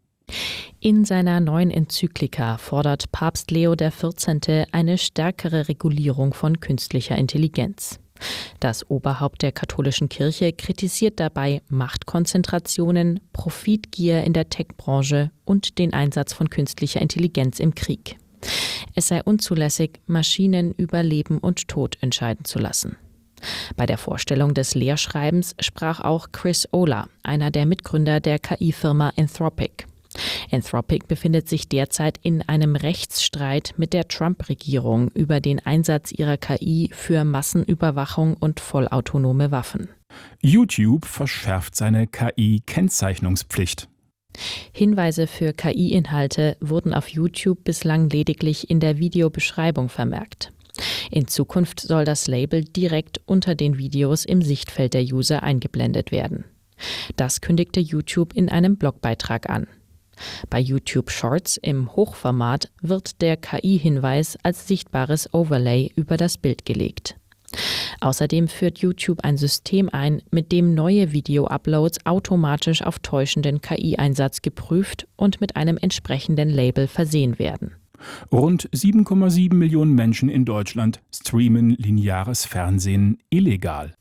In seiner neuen Enzyklika fordert Papst Leo der vierzehnte eine stärkere Regulierung von künstlicher Intelligenz. Das Oberhaupt der katholischen Kirche kritisiert dabei Machtkonzentrationen, Profitgier in der Tech-Branche und den Einsatz von künstlicher Intelligenz im Krieg. Es sei unzulässig, Maschinen über Leben und Tod entscheiden zu lassen. Bei der Vorstellung des Lehrschreibens sprach auch Chris Olah, einer der Mitgründer der K I-Firma Anthropic. Anthropic befindet sich derzeit in einem Rechtsstreit mit der Trump-Regierung über den Einsatz ihrer K I für Massenüberwachung und vollautonome Waffen. YouTube verschärft seine K I-Kennzeichnungspflicht. Hinweise für K I-Inhalte wurden auf YouTube bislang lediglich in der Videobeschreibung vermerkt. In Zukunft soll das Label direkt unter den Videos im Sichtfeld der User eingeblendet werden. Das kündigte YouTube in einem Blogbeitrag an. Bei YouTube Shorts im Hochformat wird der K I-Hinweis als sichtbares Overlay über das Bild gelegt. Außerdem führt YouTube ein System ein, mit dem neue Video-Uploads automatisch auf täuschenden K I-Einsatz geprüft und mit einem entsprechenden Label versehen werden. Rund sieben Komma sieben Millionen Menschen in Deutschland streamen lineares Fernsehen illegal.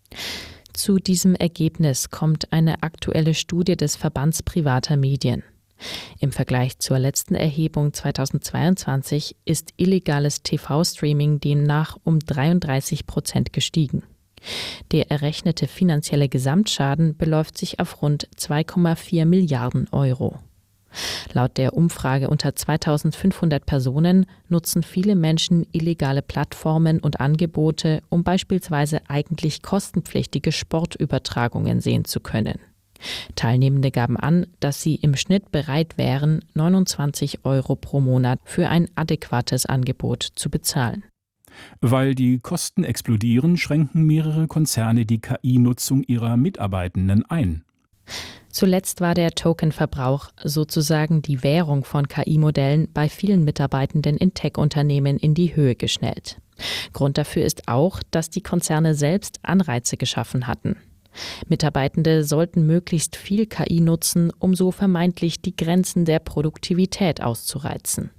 Zu diesem Ergebnis kommt eine aktuelle Studie des Verbands privater Medien. Im Vergleich zur letzten Erhebung zweitausendzweiundzwanzig ist illegales T V-Streaming demnach um dreiunddreißig Prozent gestiegen. Der errechnete finanzielle Gesamtschaden beläuft sich auf rund zwei Komma vier Milliarden Euro. Laut der Umfrage unter zweitausendfünfhundert Personen nutzen viele Menschen illegale Plattformen und Angebote, um beispielsweise eigentlich kostenpflichtige Sportübertragungen sehen zu können. Teilnehmende gaben an, dass sie im Schnitt bereit wären, neunundzwanzig Euro pro Monat für ein adäquates Angebot zu bezahlen. Weil die Kosten explodieren, schränken mehrere Konzerne die K I-Nutzung ihrer Mitarbeitenden ein. Zuletzt war der Tokenverbrauch sozusagen die Währung von K I-Modellen bei vielen Mitarbeitenden in Tech-Unternehmen in die Höhe geschnellt. Grund dafür ist auch, dass die Konzerne selbst Anreize geschaffen hatten. Mitarbeitende sollten möglichst viel K I nutzen, um so vermeintlich die Grenzen der Produktivität auszureizen.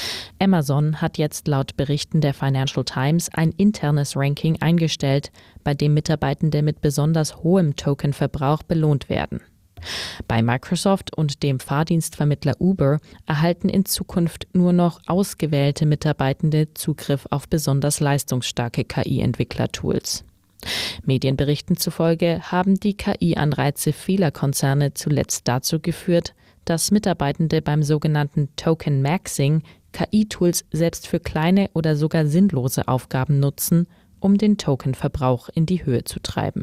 Amazon hat jetzt laut Berichten der Financial Times ein internes Ranking eingestellt, bei dem Mitarbeitende mit besonders hohem Tokenverbrauch belohnt werden. Bei Microsoft und dem Fahrdienstvermittler Uber erhalten in Zukunft nur noch ausgewählte Mitarbeitende Zugriff auf besonders leistungsstarke K I-Entwicklertools. Medienberichten zufolge haben die K I-Anreize vieler Konzerne zuletzt dazu geführt, dass Mitarbeitende beim sogenannten Token Maxing K I-Tools selbst für kleine oder sogar sinnlose Aufgaben nutzen, um den Tokenverbrauch in die Höhe zu treiben.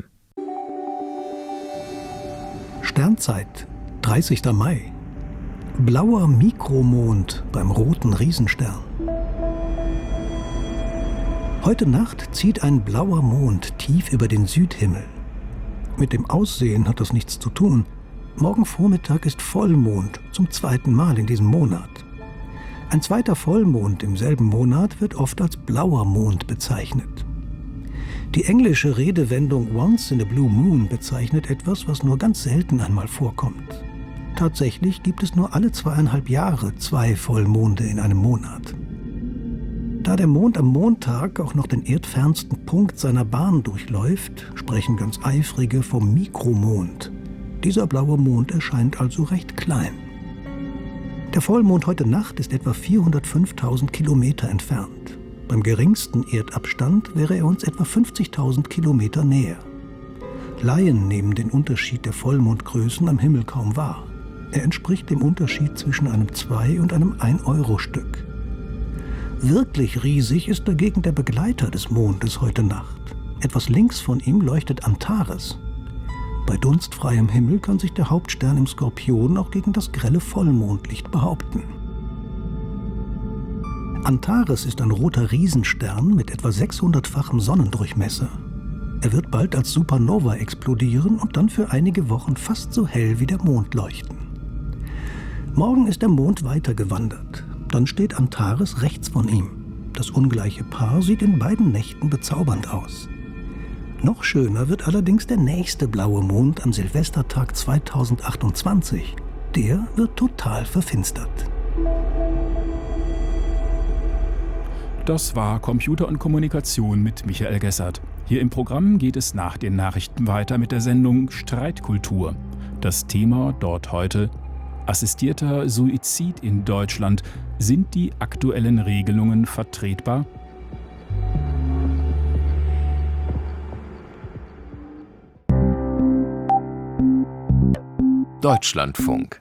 Sternzeit, dreißigster Mai. Blauer Mikromond beim roten Riesenstern. Heute Nacht zieht ein blauer Mond tief über den Südhimmel. Mit dem Aussehen hat das nichts zu tun. Morgen Vormittag ist Vollmond, zum zweiten Mal in diesem Monat. Ein zweiter Vollmond im selben Monat wird oft als blauer Mond bezeichnet. Die englische Redewendung Once in a Blue Moon bezeichnet etwas, was nur ganz selten einmal vorkommt. Tatsächlich gibt es nur alle zweieinhalb Jahre zwei Vollmonde in einem Monat. Da der Mond am Montag auch noch den erdfernsten Punkt seiner Bahn durchläuft, sprechen ganz Eifrige vom Mikromond. Dieser blaue Mond erscheint also recht klein. Der Vollmond heute Nacht ist etwa vierhundertfünftausend Kilometer entfernt. Beim geringsten Erdabstand wäre er uns etwa fünfzigtausend Kilometer näher. Laien nehmen den Unterschied der Vollmondgrößen am Himmel kaum wahr. Er entspricht dem Unterschied zwischen einem zwei- und einem ein-Euro-Stück. Wirklich riesig ist dagegen der Begleiter des Mondes heute Nacht. Etwas links von ihm leuchtet Antares. Bei dunstfreiem Himmel kann sich der Hauptstern im Skorpion auch gegen das grelle Vollmondlicht behaupten. Antares ist ein roter Riesenstern mit etwa sechshundertfachem Sonnendurchmesser. Er wird bald als Supernova explodieren und dann für einige Wochen fast so hell wie der Mond leuchten. Morgen ist der Mond weitergewandert. Dann steht Antares rechts von ihm. Das ungleiche Paar sieht in beiden Nächten bezaubernd aus. Noch schöner wird allerdings der nächste blaue Mond am Silvestertag zweitausendachtundzwanzig. Der wird total verfinstert. Das war Computer und Kommunikation mit Michael Gessert. Hier im Programm geht es nach den Nachrichten weiter mit der Sendung Streitkultur. Das Thema dort heute: assistierter Suizid in Deutschland. Sind die aktuellen Regelungen vertretbar? Deutschlandfunk.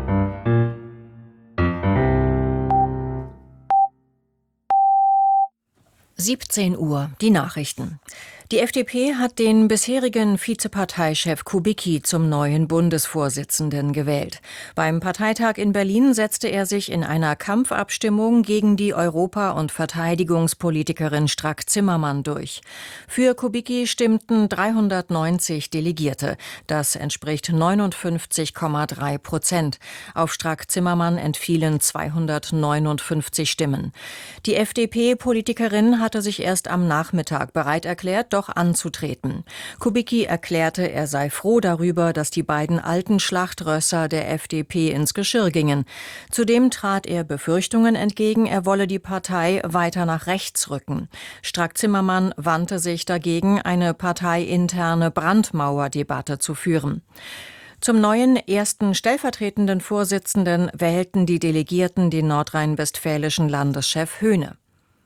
siebzehn Uhr, die Nachrichten. Die F D P hat den bisherigen Vizeparteichef Kubicki zum neuen Bundesvorsitzenden gewählt. Beim Parteitag in Berlin setzte er sich in einer Kampfabstimmung gegen die Europa- und Verteidigungspolitikerin Strack-Zimmermann durch. Für Kubicki stimmten dreihundertneunzig Delegierte. Das entspricht neunundfünfzig Komma drei Prozent. Auf Strack-Zimmermann entfielen zweihundertneunundfünfzig Stimmen. Die F D P-Politikerin hatte sich erst am Nachmittag bereit erklärt, doch anzutreten. Kubicki erklärte, er sei froh darüber, dass die beiden alten Schlachtrösser der F D P ins Geschirr gingen. Zudem trat er Befürchtungen entgegen, er wolle die Partei weiter nach rechts rücken. Strack-Zimmermann wandte sich dagegen, eine parteiinterne Brandmauerdebatte zu führen. Zum neuen ersten stellvertretenden Vorsitzenden wählten die Delegierten den nordrhein-westfälischen Landeschef Höhne.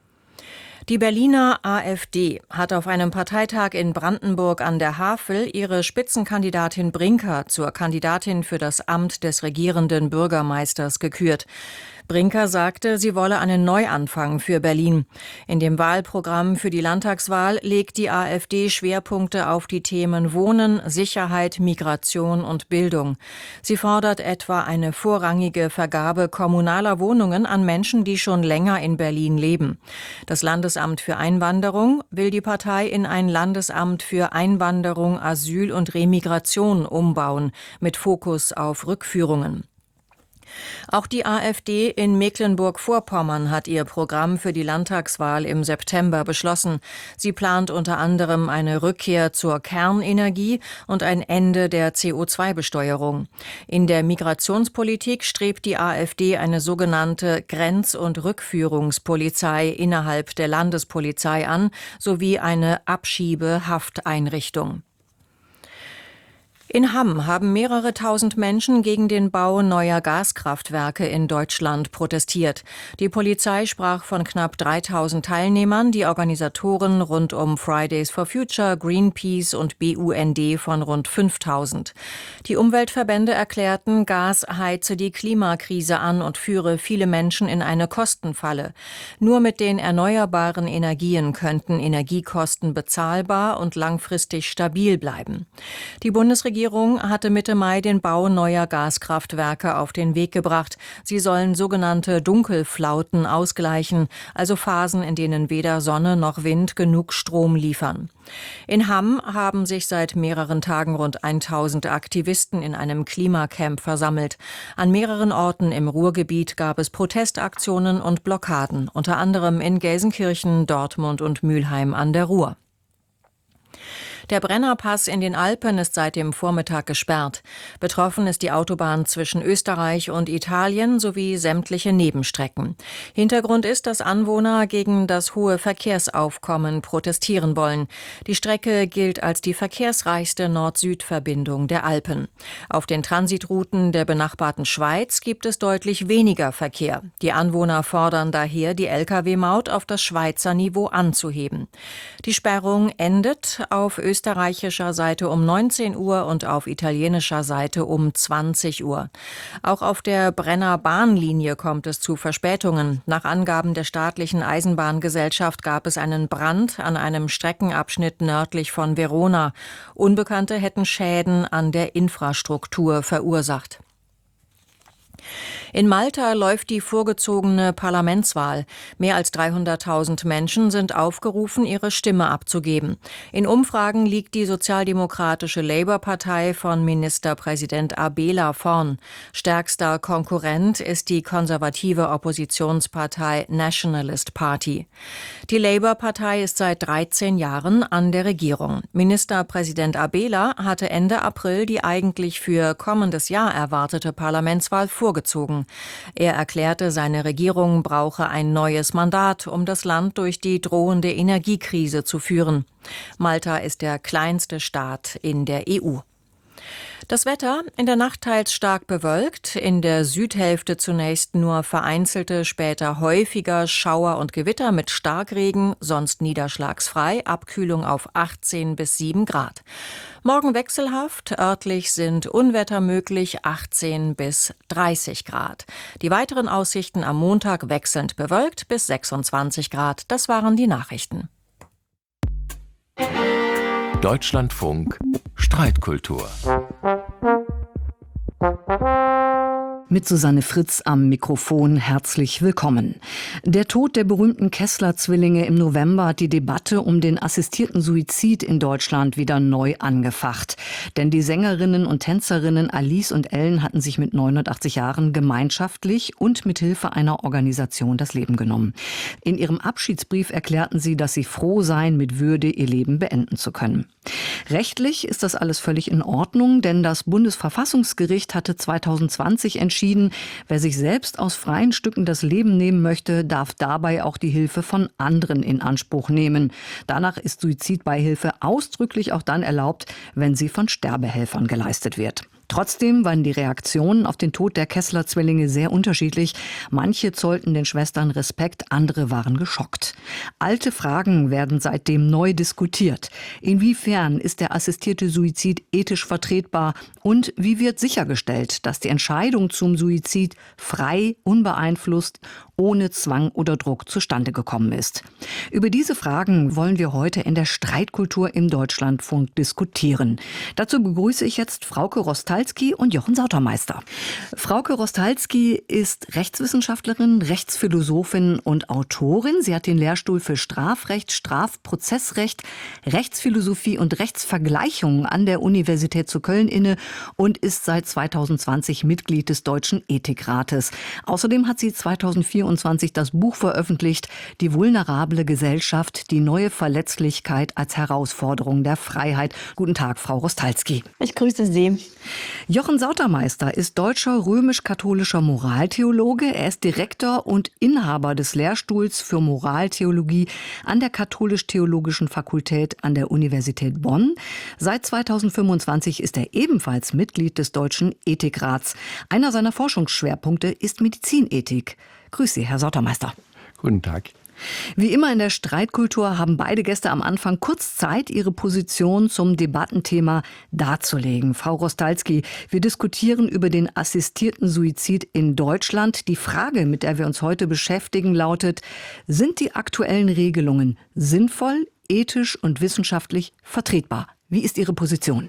Die Berliner AfD hat auf einem Parteitag in Brandenburg an der Havel ihre Spitzenkandidatin Brinker zur Kandidatin für das Amt des regierenden Bürgermeisters gekürt. Brinker sagte, sie wolle einen Neuanfang für Berlin. In dem Wahlprogramm für die Landtagswahl legt die AfD Schwerpunkte auf die Themen Wohnen, Sicherheit, Migration und Bildung. Sie fordert etwa eine vorrangige Vergabe kommunaler Wohnungen an Menschen, die schon länger in Berlin leben. Das Landesamt für Einwanderung will die Partei in ein Landesamt für Einwanderung, Asyl und Remigration umbauen, mit Fokus auf Rückführungen. Auch die AfD in Mecklenburg-Vorpommern hat ihr Programm für die Landtagswahl im September beschlossen. Sie plant unter anderem eine Rückkehr zur Kernenergie und ein Ende der C O zwei Besteuerung. In der Migrationspolitik strebt die AfD eine sogenannte Grenz- und Rückführungspolizei innerhalb der Landespolizei an, sowie eine Abschiebehafteinrichtung. In Hamm haben mehrere tausend Menschen gegen den Bau neuer Gaskraftwerke in Deutschland protestiert. Die Polizei sprach von knapp dreitausend Teilnehmern, die Organisatoren rund um Fridays for Future, Greenpeace und B U N D von rund fünftausend. Die Umweltverbände erklärten, Gas heize die Klimakrise an und führe viele Menschen in eine Kostenfalle. Nur mit den erneuerbaren Energien könnten Energiekosten bezahlbar und langfristig stabil bleiben. Die Bundesregierung Die Regierung hatte Mitte Mai den Bau neuer Gaskraftwerke auf den Weg gebracht. Sie sollen sogenannte Dunkelflauten ausgleichen, also Phasen, in denen weder Sonne noch Wind genug Strom liefern. In Hamm haben sich seit mehreren Tagen rund tausend Aktivisten in einem Klimacamp versammelt. An mehreren Orten im Ruhrgebiet gab es Protestaktionen und Blockaden, unter anderem in Gelsenkirchen, Dortmund und Mülheim an der Ruhr. Der Brennerpass in den Alpen ist seit dem Vormittag gesperrt. Betroffen ist die Autobahn zwischen Österreich und Italien sowie sämtliche Nebenstrecken. Hintergrund ist, dass Anwohner gegen das hohe Verkehrsaufkommen protestieren wollen. Die Strecke gilt als die verkehrsreichste Nord-Süd-Verbindung der Alpen. Auf den Transitrouten der benachbarten Schweiz gibt es deutlich weniger Verkehr. Die Anwohner fordern daher, die L K W-Maut auf das Schweizer Niveau anzuheben. Die Sperrung endet auf österreichischer österreichischer Seite um neunzehn Uhr und auf italienischer Seite um zwanzig Uhr. Auch auf der Brenner Bahnlinie kommt es zu Verspätungen. Nach Angaben der staatlichen Eisenbahngesellschaft gab es einen Brand an einem Streckenabschnitt nördlich von Verona. Unbekannte hätten Schäden an der Infrastruktur verursacht. In Malta läuft die vorgezogene Parlamentswahl. Mehr als dreihunderttausend Menschen sind aufgerufen, ihre Stimme abzugeben. In Umfragen liegt die sozialdemokratische Labour-Partei von Ministerpräsident Abela vorn. Stärkster Konkurrent ist die konservative Oppositionspartei Nationalist Party. Die Labour-Partei ist seit dreizehn Jahren an der Regierung. Ministerpräsident Abela hatte Ende April die eigentlich für kommendes Jahr erwartete Parlamentswahl vorgezogen. Er erklärte, seine Regierung brauche ein neues Mandat, um das Land durch die drohende Energiekrise zu führen. Malta ist der kleinste Staat in der E U. Das Wetter: in der Nacht teils stark bewölkt, in der Südhälfte zunächst nur vereinzelte, später häufiger Schauer und Gewitter mit Starkregen, sonst niederschlagsfrei, Abkühlung auf achtzehn bis sieben Grad. Morgen wechselhaft, örtlich sind Unwetter möglich, achtzehn bis dreißig Grad. Die weiteren Aussichten am Montag wechselnd bewölkt bis sechsundzwanzig Grad. Das waren die Nachrichten. Deutschlandfunk Streitkultur. Mit Susanne Fritz am Mikrofon herzlich willkommen. Der Tod der berühmten Kessler-Zwillinge im November hat die Debatte um den assistierten Suizid in Deutschland wieder neu angefacht. Denn die Sängerinnen und Tänzerinnen Alice und Ellen hatten sich mit neunundachtzig Jahren gemeinschaftlich und mit Hilfe einer Organisation das Leben genommen. In ihrem Abschiedsbrief erklärten sie, dass sie froh seien, mit Würde ihr Leben beenden zu können. Rechtlich ist das alles völlig in Ordnung, denn das Bundesverfassungsgericht hatte zweitausendzwanzig entschieden, wer sich selbst aus freien Stücken das Leben nehmen möchte, darf dabei auch die Hilfe von anderen in Anspruch nehmen. Danach ist Suizidbeihilfe ausdrücklich auch dann erlaubt, wenn sie von Sterbehelfern geleistet wird. Trotzdem waren die Reaktionen auf den Tod der Kessler-Zwillinge sehr unterschiedlich. Manche zollten den Schwestern Respekt, andere waren geschockt. Alte Fragen werden seitdem neu diskutiert. Inwiefern ist der assistierte Suizid ethisch vertretbar? Und wie wird sichergestellt, dass die Entscheidung zum Suizid frei, unbeeinflusst, ohne Zwang oder Druck zustande gekommen ist? Über diese Fragen wollen wir heute in der Streitkultur im Deutschlandfunk diskutieren. Dazu begrüße ich jetzt Frauke Rostalski und Jochen Sautermeister. Frauke Rostalski ist Rechtswissenschaftlerin, Rechtsphilosophin und Autorin. Sie hat den Lehrstuhl für Strafrecht, Strafprozessrecht, Rechtsphilosophie und Rechtsvergleichung an der Universität zu Köln inne und ist seit zweitausendzwanzig Mitglied des Deutschen Ethikrates. Außerdem hat sie zweitausendvierundzwanzig das Buch veröffentlicht, Die vulnerable Gesellschaft, die neue Verletzlichkeit als Herausforderung der Freiheit. Guten Tag, Frau Rostalski. Ich grüße Sie. Jochen Sautermeister ist deutscher römisch-katholischer Moraltheologe. Er ist Direktor und Inhaber des Lehrstuhls für Moraltheologie an der Katholisch-Theologischen Fakultät an der Universität Bonn. Seit zweitausendfünfundzwanzig ist er ebenfalls Mitglied des Deutschen Ethikrats. Einer seiner Forschungsschwerpunkte ist Medizinethik. Grüß Sie, Herr Sautermeister. Guten Tag. Wie immer in der Streitkultur haben beide Gäste am Anfang kurz Zeit, ihre Position zum Debattenthema darzulegen. Frau Rostalski, wir diskutieren über den assistierten Suizid in Deutschland. Die Frage, mit der wir uns heute beschäftigen, lautet: Sind die aktuellen Regelungen sinnvoll, ethisch und wissenschaftlich vertretbar? Wie ist Ihre Position?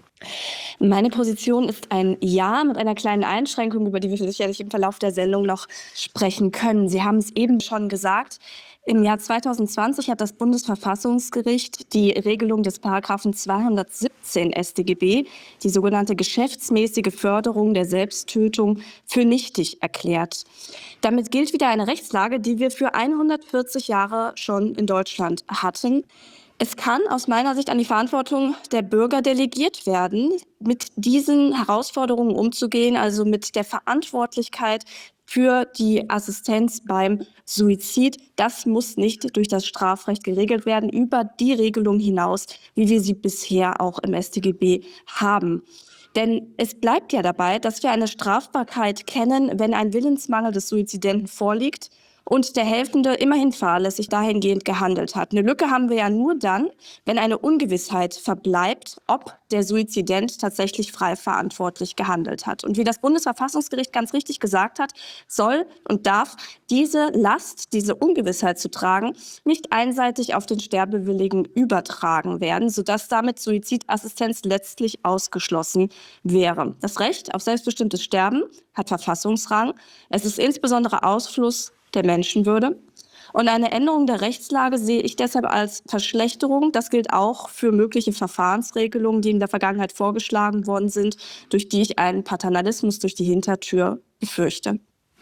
Meine Position ist ein Ja mit einer kleinen Einschränkung, über die wir sicherlich im Verlauf der Sendung noch sprechen können. Sie haben es eben schon gesagt. Im Jahr zweitausendzwanzig hat das Bundesverfassungsgericht die Regelung des Paragraphen zweihundertsiebzehn S t G B, die sogenannte geschäftsmäßige Förderung der Selbsttötung, für nichtig erklärt. Damit gilt wieder eine Rechtslage, die wir für hundertvierzig Jahre schon in Deutschland hatten. Es kann aus meiner Sicht an die Verantwortung der Bürger delegiert werden, mit diesen Herausforderungen umzugehen, also mit der Verantwortlichkeit für die Assistenz beim Suizid. Das muss nicht durch das Strafrecht geregelt werden, über die Regelung hinaus, wie wir sie bisher auch im S t G B haben. Denn es bleibt ja dabei, dass wir eine Strafbarkeit kennen, wenn ein Willensmangel des Suizidenten vorliegt und der Helfende immerhin fahrlässig dahingehend gehandelt hat. Eine Lücke haben wir ja nur dann, wenn eine Ungewissheit verbleibt, ob der Suizident tatsächlich frei verantwortlich gehandelt hat. Und wie das Bundesverfassungsgericht ganz richtig gesagt hat, soll und darf diese Last, diese Ungewissheit zu tragen, nicht einseitig auf den Sterbewilligen übertragen werden, sodass damit Suizidassistenz letztlich ausgeschlossen wäre. Das Recht auf selbstbestimmtes Sterben hat Verfassungsrang. Es ist insbesondere Ausfluss der Menschenwürde. Und eine Änderung der Rechtslage sehe ich deshalb als Verschlechterung. Das gilt auch für mögliche Verfahrensregelungen, die in der Vergangenheit vorgeschlagen worden sind, durch die ich einen Paternalismus durch die Hintertür befürchte.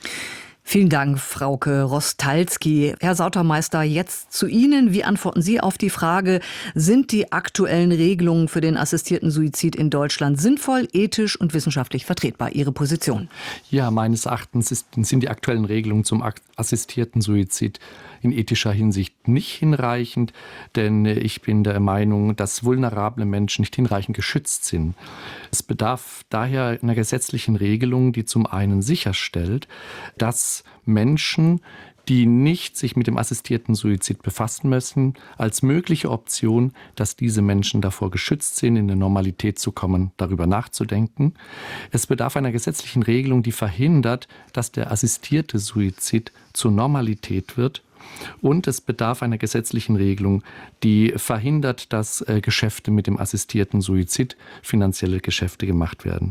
Vielen Dank, Frauke Rostalski. Herr Sautermeister, jetzt zu Ihnen. Wie antworten Sie auf die Frage, sind die aktuellen Regelungen für den assistierten Suizid in Deutschland sinnvoll, ethisch und wissenschaftlich vertretbar? Ihre Position? Ja, meines Erachtens ist, sind die aktuellen Regelungen zum assistierten Suizid in ethischer Hinsicht nicht hinreichend, denn ich bin der Meinung, dass vulnerable Menschen nicht hinreichend geschützt sind. Es bedarf daher einer gesetzlichen Regelung, die zum einen sicherstellt, dass Menschen, die nicht sich mit dem assistierten Suizid befassen müssen, als mögliche Option, dass diese Menschen davor geschützt sind, in eine Normalität zu kommen, darüber nachzudenken. Es bedarf einer gesetzlichen Regelung, die verhindert, dass der assistierte Suizid zur Normalität wird. Und es bedarf einer gesetzlichen Regelung, die verhindert, dass äh, Geschäfte mit dem assistierten Suizid, finanzielle Geschäfte gemacht werden.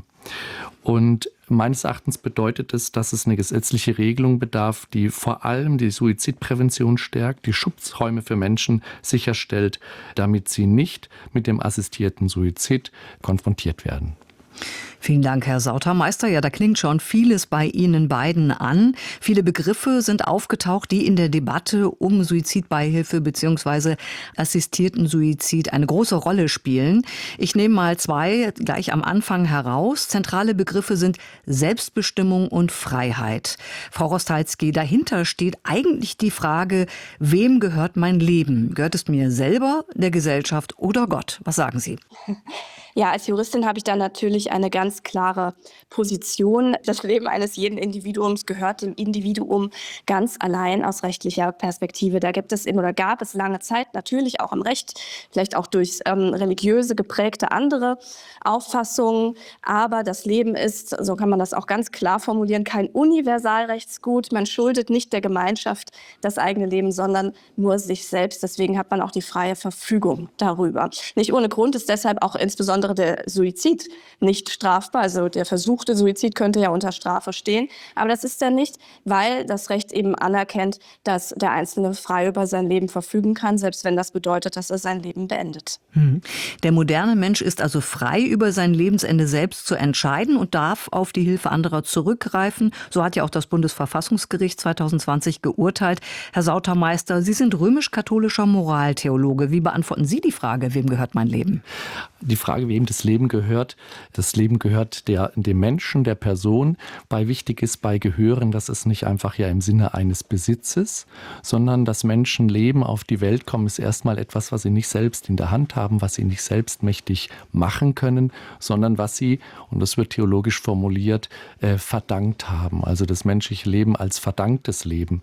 Und meines Erachtens bedeutet es, dass es eine gesetzliche Regelung bedarf, die vor allem die Suizidprävention stärkt, die Schutzräume für Menschen sicherstellt, damit sie nicht mit dem assistierten Suizid konfrontiert werden. Vielen Dank, Herr Sautermeister. Ja, da klingt schon vieles bei Ihnen beiden an. Viele Begriffe sind aufgetaucht, die in der Debatte um Suizidbeihilfe bzw. assistierten Suizid eine große Rolle spielen. Ich nehme mal zwei gleich am Anfang heraus. Zentrale Begriffe sind Selbstbestimmung und Freiheit. Frau Rostalski, dahinter steht eigentlich die Frage, wem gehört mein Leben? Gehört es mir selber, der Gesellschaft oder Gott? Was sagen Sie? Ja, als Juristin habe ich da natürlich eine ganz klare Position. Das Leben eines jeden Individuums gehört dem Individuum ganz allein aus rechtlicher Perspektive. Da gibt es in oder gab es lange Zeit natürlich auch im Recht, vielleicht auch durch ähm, religiöse geprägte andere Auffassungen. Aber das Leben ist, so kann man das auch ganz klar formulieren, kein Universalrechtsgut. Man schuldet nicht der Gemeinschaft das eigene Leben, sondern nur sich selbst. Deswegen hat man auch die freie Verfügung darüber. Nicht ohne Grund ist deshalb auch insbesondere der Suizid nicht strafbar. Also der versuchte Suizid könnte ja unter Strafe stehen. Aber das ist er nicht, weil das Recht eben anerkennt, dass der Einzelne frei über sein Leben verfügen kann, selbst wenn das bedeutet, dass er sein Leben beendet. Der moderne Mensch ist also frei, über sein Lebensende selbst zu entscheiden und darf auf die Hilfe anderer zurückgreifen. So hat ja auch das Bundesverfassungsgericht zweitausendzwanzig geurteilt. Herr Sautermeister, Sie sind römisch-katholischer Moraltheologe. Wie beantworten Sie die Frage, wem gehört mein Leben? Die Frage, wem das Leben gehört. Das Leben gehört der, dem Menschen, der Person. Bei wichtig ist bei Gehören, dass es nicht einfach ja im Sinne eines Besitzes, sondern dass Menschen leben, auf die Welt kommen, ist erstmal etwas, was sie nicht selbst in der Hand haben, was sie nicht selbstmächtig machen können, sondern was sie, und das wird theologisch formuliert, äh, verdankt haben. Also das menschliche Leben als verdanktes Leben.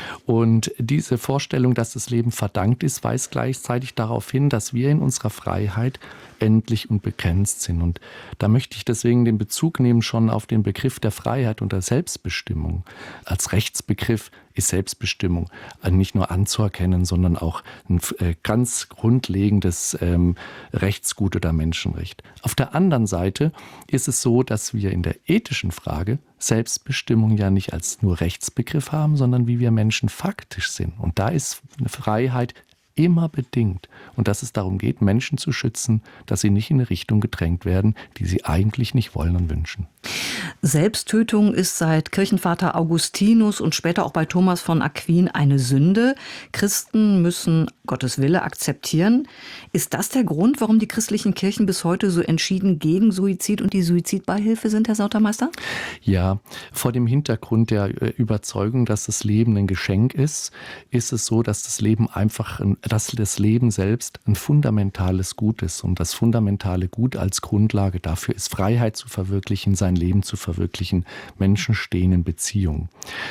Und diese Vorstellung, dass das Leben verdankt ist, weist gleichzeitig darauf hin, dass wir in unserer Freiheit endlich und begrenzt sind. Und da möchte ich deswegen den Bezug nehmen schon auf den Begriff der Freiheit und der Selbstbestimmung. Als Rechtsbegriff ist Selbstbestimmung nicht nur anzuerkennen, sondern auch ein ganz grundlegendes ähm, Rechtsgut oder Menschenrecht. Auf der anderen Seite ist es so, dass wir in der ethischen Frage Selbstbestimmung ja nicht als nur Rechtsbegriff haben, sondern wie wir Menschen faktisch sind. Und da ist eine Freiheit immer bedingt. Und dass es darum geht, Menschen zu schützen, dass sie nicht in eine Richtung gedrängt werden, die sie eigentlich nicht wollen und wünschen. Selbsttötung ist seit Kirchenvater Augustinus und später auch bei Thomas von Aquin eine Sünde. Christen müssen Gottes Wille akzeptieren. Ist das der Grund, warum die christlichen Kirchen bis heute so entschieden gegen Suizid und die Suizidbeihilfe sind, Herr Sautermeister? Ja, vor dem Hintergrund der Überzeugung, dass das Leben ein Geschenk ist, ist es so, dass das Leben einfach, dass das Leben selbst ein fundamentales Gut ist. Und das fundamentale Gut als Grundlage dafür ist, Freiheit zu verwirklichen, sein Leben zu verwirklichen. Menschen stehen in Beziehung.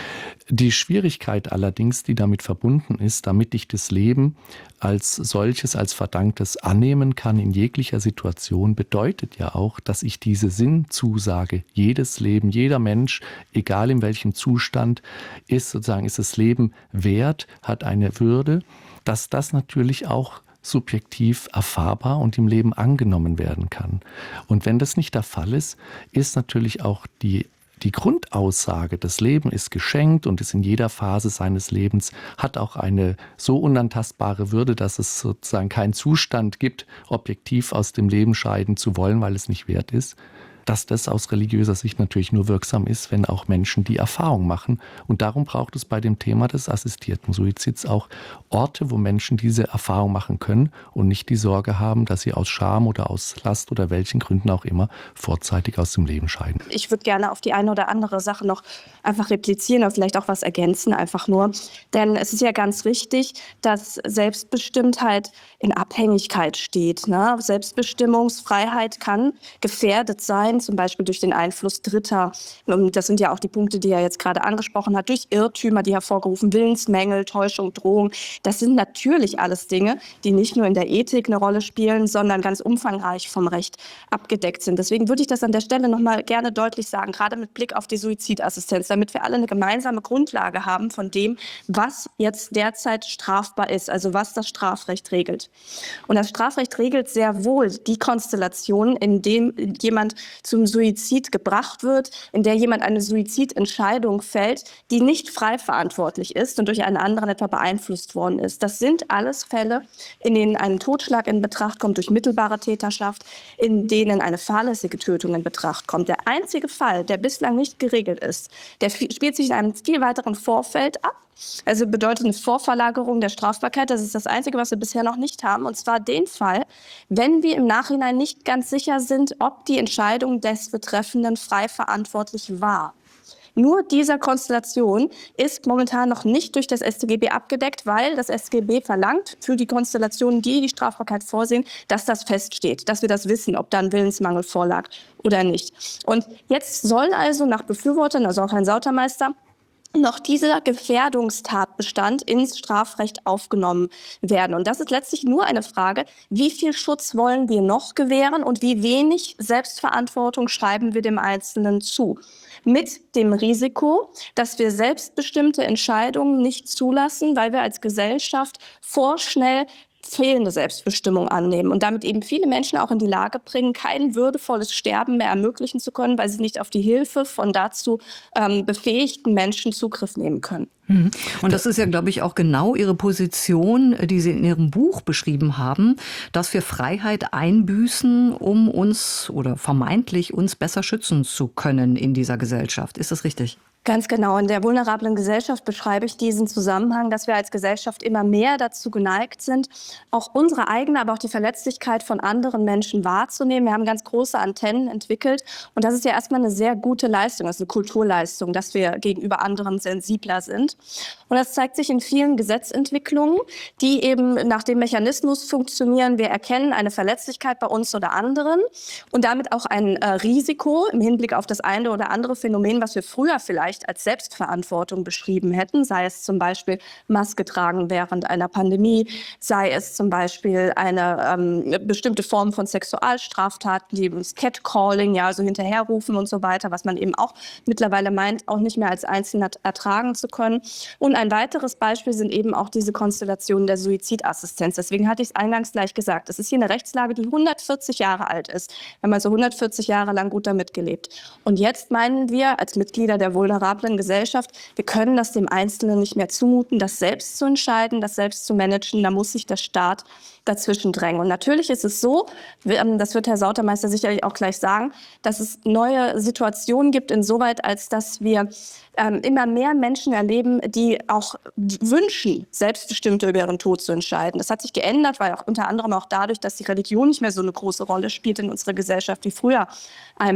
Die Schwierigkeit allerdings, die damit verbunden ist, damit ich das Leben als solches, als Verdanktes annehmen kann in jeglicher Situation, bedeutet ja auch, dass ich diese Sinnzusage, jedes Leben, jeder Mensch, egal in welchem Zustand, ist sozusagen, ist das Leben wert, hat eine Würde, dass das natürlich auch subjektiv erfahrbar und im Leben angenommen werden kann. Und wenn das nicht der Fall ist, ist natürlich auch die Die Grundaussage, das Leben ist geschenkt und ist in jeder Phase seines Lebens, hat auch eine so unantastbare Würde, dass es sozusagen keinen Zustand gibt, objektiv aus dem Leben scheiden zu wollen, weil es nicht wert ist, dass das aus religiöser Sicht natürlich nur wirksam ist, wenn auch Menschen die Erfahrung machen. Und darum braucht es bei dem Thema des assistierten Suizids auch Orte, wo Menschen diese Erfahrung machen können und nicht die Sorge haben, dass sie aus Scham oder aus Last oder welchen Gründen auch immer vorzeitig aus dem Leben scheiden. Ich würde gerne auf die eine oder andere Sache noch einfach replizieren oder vielleicht auch was ergänzen, einfach nur. Denn es ist ja ganz wichtig, dass Selbstbestimmtheit in Abhängigkeit steht. Ne? Selbstbestimmungsfreiheit kann gefährdet sein, zum Beispiel durch den Einfluss Dritter. Das sind ja auch die Punkte, die er jetzt gerade angesprochen hat, durch Irrtümer, die hervorgerufen, Willensmängel, Täuschung, Drohung. Das sind natürlich alles Dinge, die nicht nur in der Ethik eine Rolle spielen, sondern ganz umfangreich vom Recht abgedeckt sind. Deswegen würde ich das an der Stelle noch mal gerne deutlich sagen, gerade mit Blick auf die Suizidassistenz, damit wir alle eine gemeinsame Grundlage haben von dem, was jetzt derzeit strafbar ist, also was das Strafrecht regelt. Und das Strafrecht regelt sehr wohl die Konstellation, in dem jemand zum Suizid gebracht wird, in der jemand eine Suizidentscheidung fällt, die nicht frei verantwortlich ist und durch einen anderen etwa beeinflusst worden ist. Das sind alles Fälle, in denen ein Totschlag in Betracht kommt durch mittelbare Täterschaft, in denen eine fahrlässige Tötung in Betracht kommt. Der einzige Fall, der bislang nicht geregelt ist, der spielt sich in einem viel weiteren Vorfeld ab. Also bedeutet eine Vorverlagerung der Strafbarkeit. Das ist das Einzige, was wir bisher noch nicht haben. Und zwar den Fall, wenn wir im Nachhinein nicht ganz sicher sind, ob die Entscheidung des Betreffenden frei verantwortlich war. Nur dieser Konstellation ist momentan noch nicht durch das S tGB abgedeckt, weil das S tGB verlangt für die Konstellationen, die die Strafbarkeit vorsehen, dass das feststeht, dass wir das wissen, ob da ein Willensmangel vorlag oder nicht. Und jetzt soll also nach Befürwortern, also auch Herrn Sautermeister, noch dieser Gefährdungstatbestand ins Strafrecht aufgenommen werden. Und das ist letztlich nur eine Frage, wie viel Schutz wollen wir noch gewähren und wie wenig Selbstverantwortung schreiben wir dem Einzelnen zu. Mit dem Risiko, dass wir selbstbestimmte Entscheidungen nicht zulassen, weil wir als Gesellschaft vorschnell fehlende Selbstbestimmung annehmen und damit eben viele Menschen auch in die Lage bringen, kein würdevolles Sterben mehr ermöglichen zu können, weil sie nicht auf die Hilfe von dazu ähm, befähigten Menschen Zugriff nehmen können. Und das ist ja, glaube ich, auch genau Ihre Position, die Sie in Ihrem Buch beschrieben haben, dass wir Freiheit einbüßen, um uns oder vermeintlich uns besser schützen zu können in dieser Gesellschaft. Ist das richtig? Ganz genau. In der vulnerablen Gesellschaft beschreibe ich diesen Zusammenhang, dass wir als Gesellschaft immer mehr dazu geneigt sind, auch unsere eigene, aber auch die Verletzlichkeit von anderen Menschen wahrzunehmen. Wir haben ganz große Antennen entwickelt und das ist ja erstmal eine sehr gute Leistung, das ist eine Kulturleistung, dass wir gegenüber anderen sensibler sind. Und das zeigt sich in vielen Gesetzentwicklungen, die eben nach dem Mechanismus funktionieren. Wir erkennen eine Verletzlichkeit bei uns oder anderen und damit auch ein äh, Risiko im Hinblick auf das eine oder andere Phänomen, was wir früher vielleicht als Selbstverantwortung beschrieben hätten, sei es zum Beispiel Maske tragen während einer Pandemie, sei es zum Beispiel eine ähm, bestimmte Form von Sexualstraftaten, die uns Catcalling, ja, also hinterherrufen und so weiter, was man eben auch mittlerweile meint, auch nicht mehr als Einzelner ertragen zu können. Und ein weiteres Beispiel sind eben auch diese Konstellationen der Suizidassistenz. Deswegen hatte ich es eingangs gleich gesagt, es ist hier eine Rechtslage, die hundertvierzig Jahre alt ist. Wir haben also hundertvierzig Jahre lang gut damit gelebt. Und jetzt meinen wir als Mitglieder der vulnerablen Gesellschaft, wir können das dem Einzelnen nicht mehr zumuten, das selbst zu entscheiden, das selbst zu managen. Da muss sich der Staat dazwischen drängen. Und natürlich ist es so, das wird Herr Sautermeister sicherlich auch gleich sagen, dass es neue Situationen gibt, insoweit, als dass wir ähm, immer mehr Menschen erleben, die auch wünschen, selbstbestimmt über ihren Tod zu entscheiden. Das hat sich geändert, weil auch unter anderem auch dadurch, dass die Religion nicht mehr so eine große Rolle spielt in unserer Gesellschaft wie früher.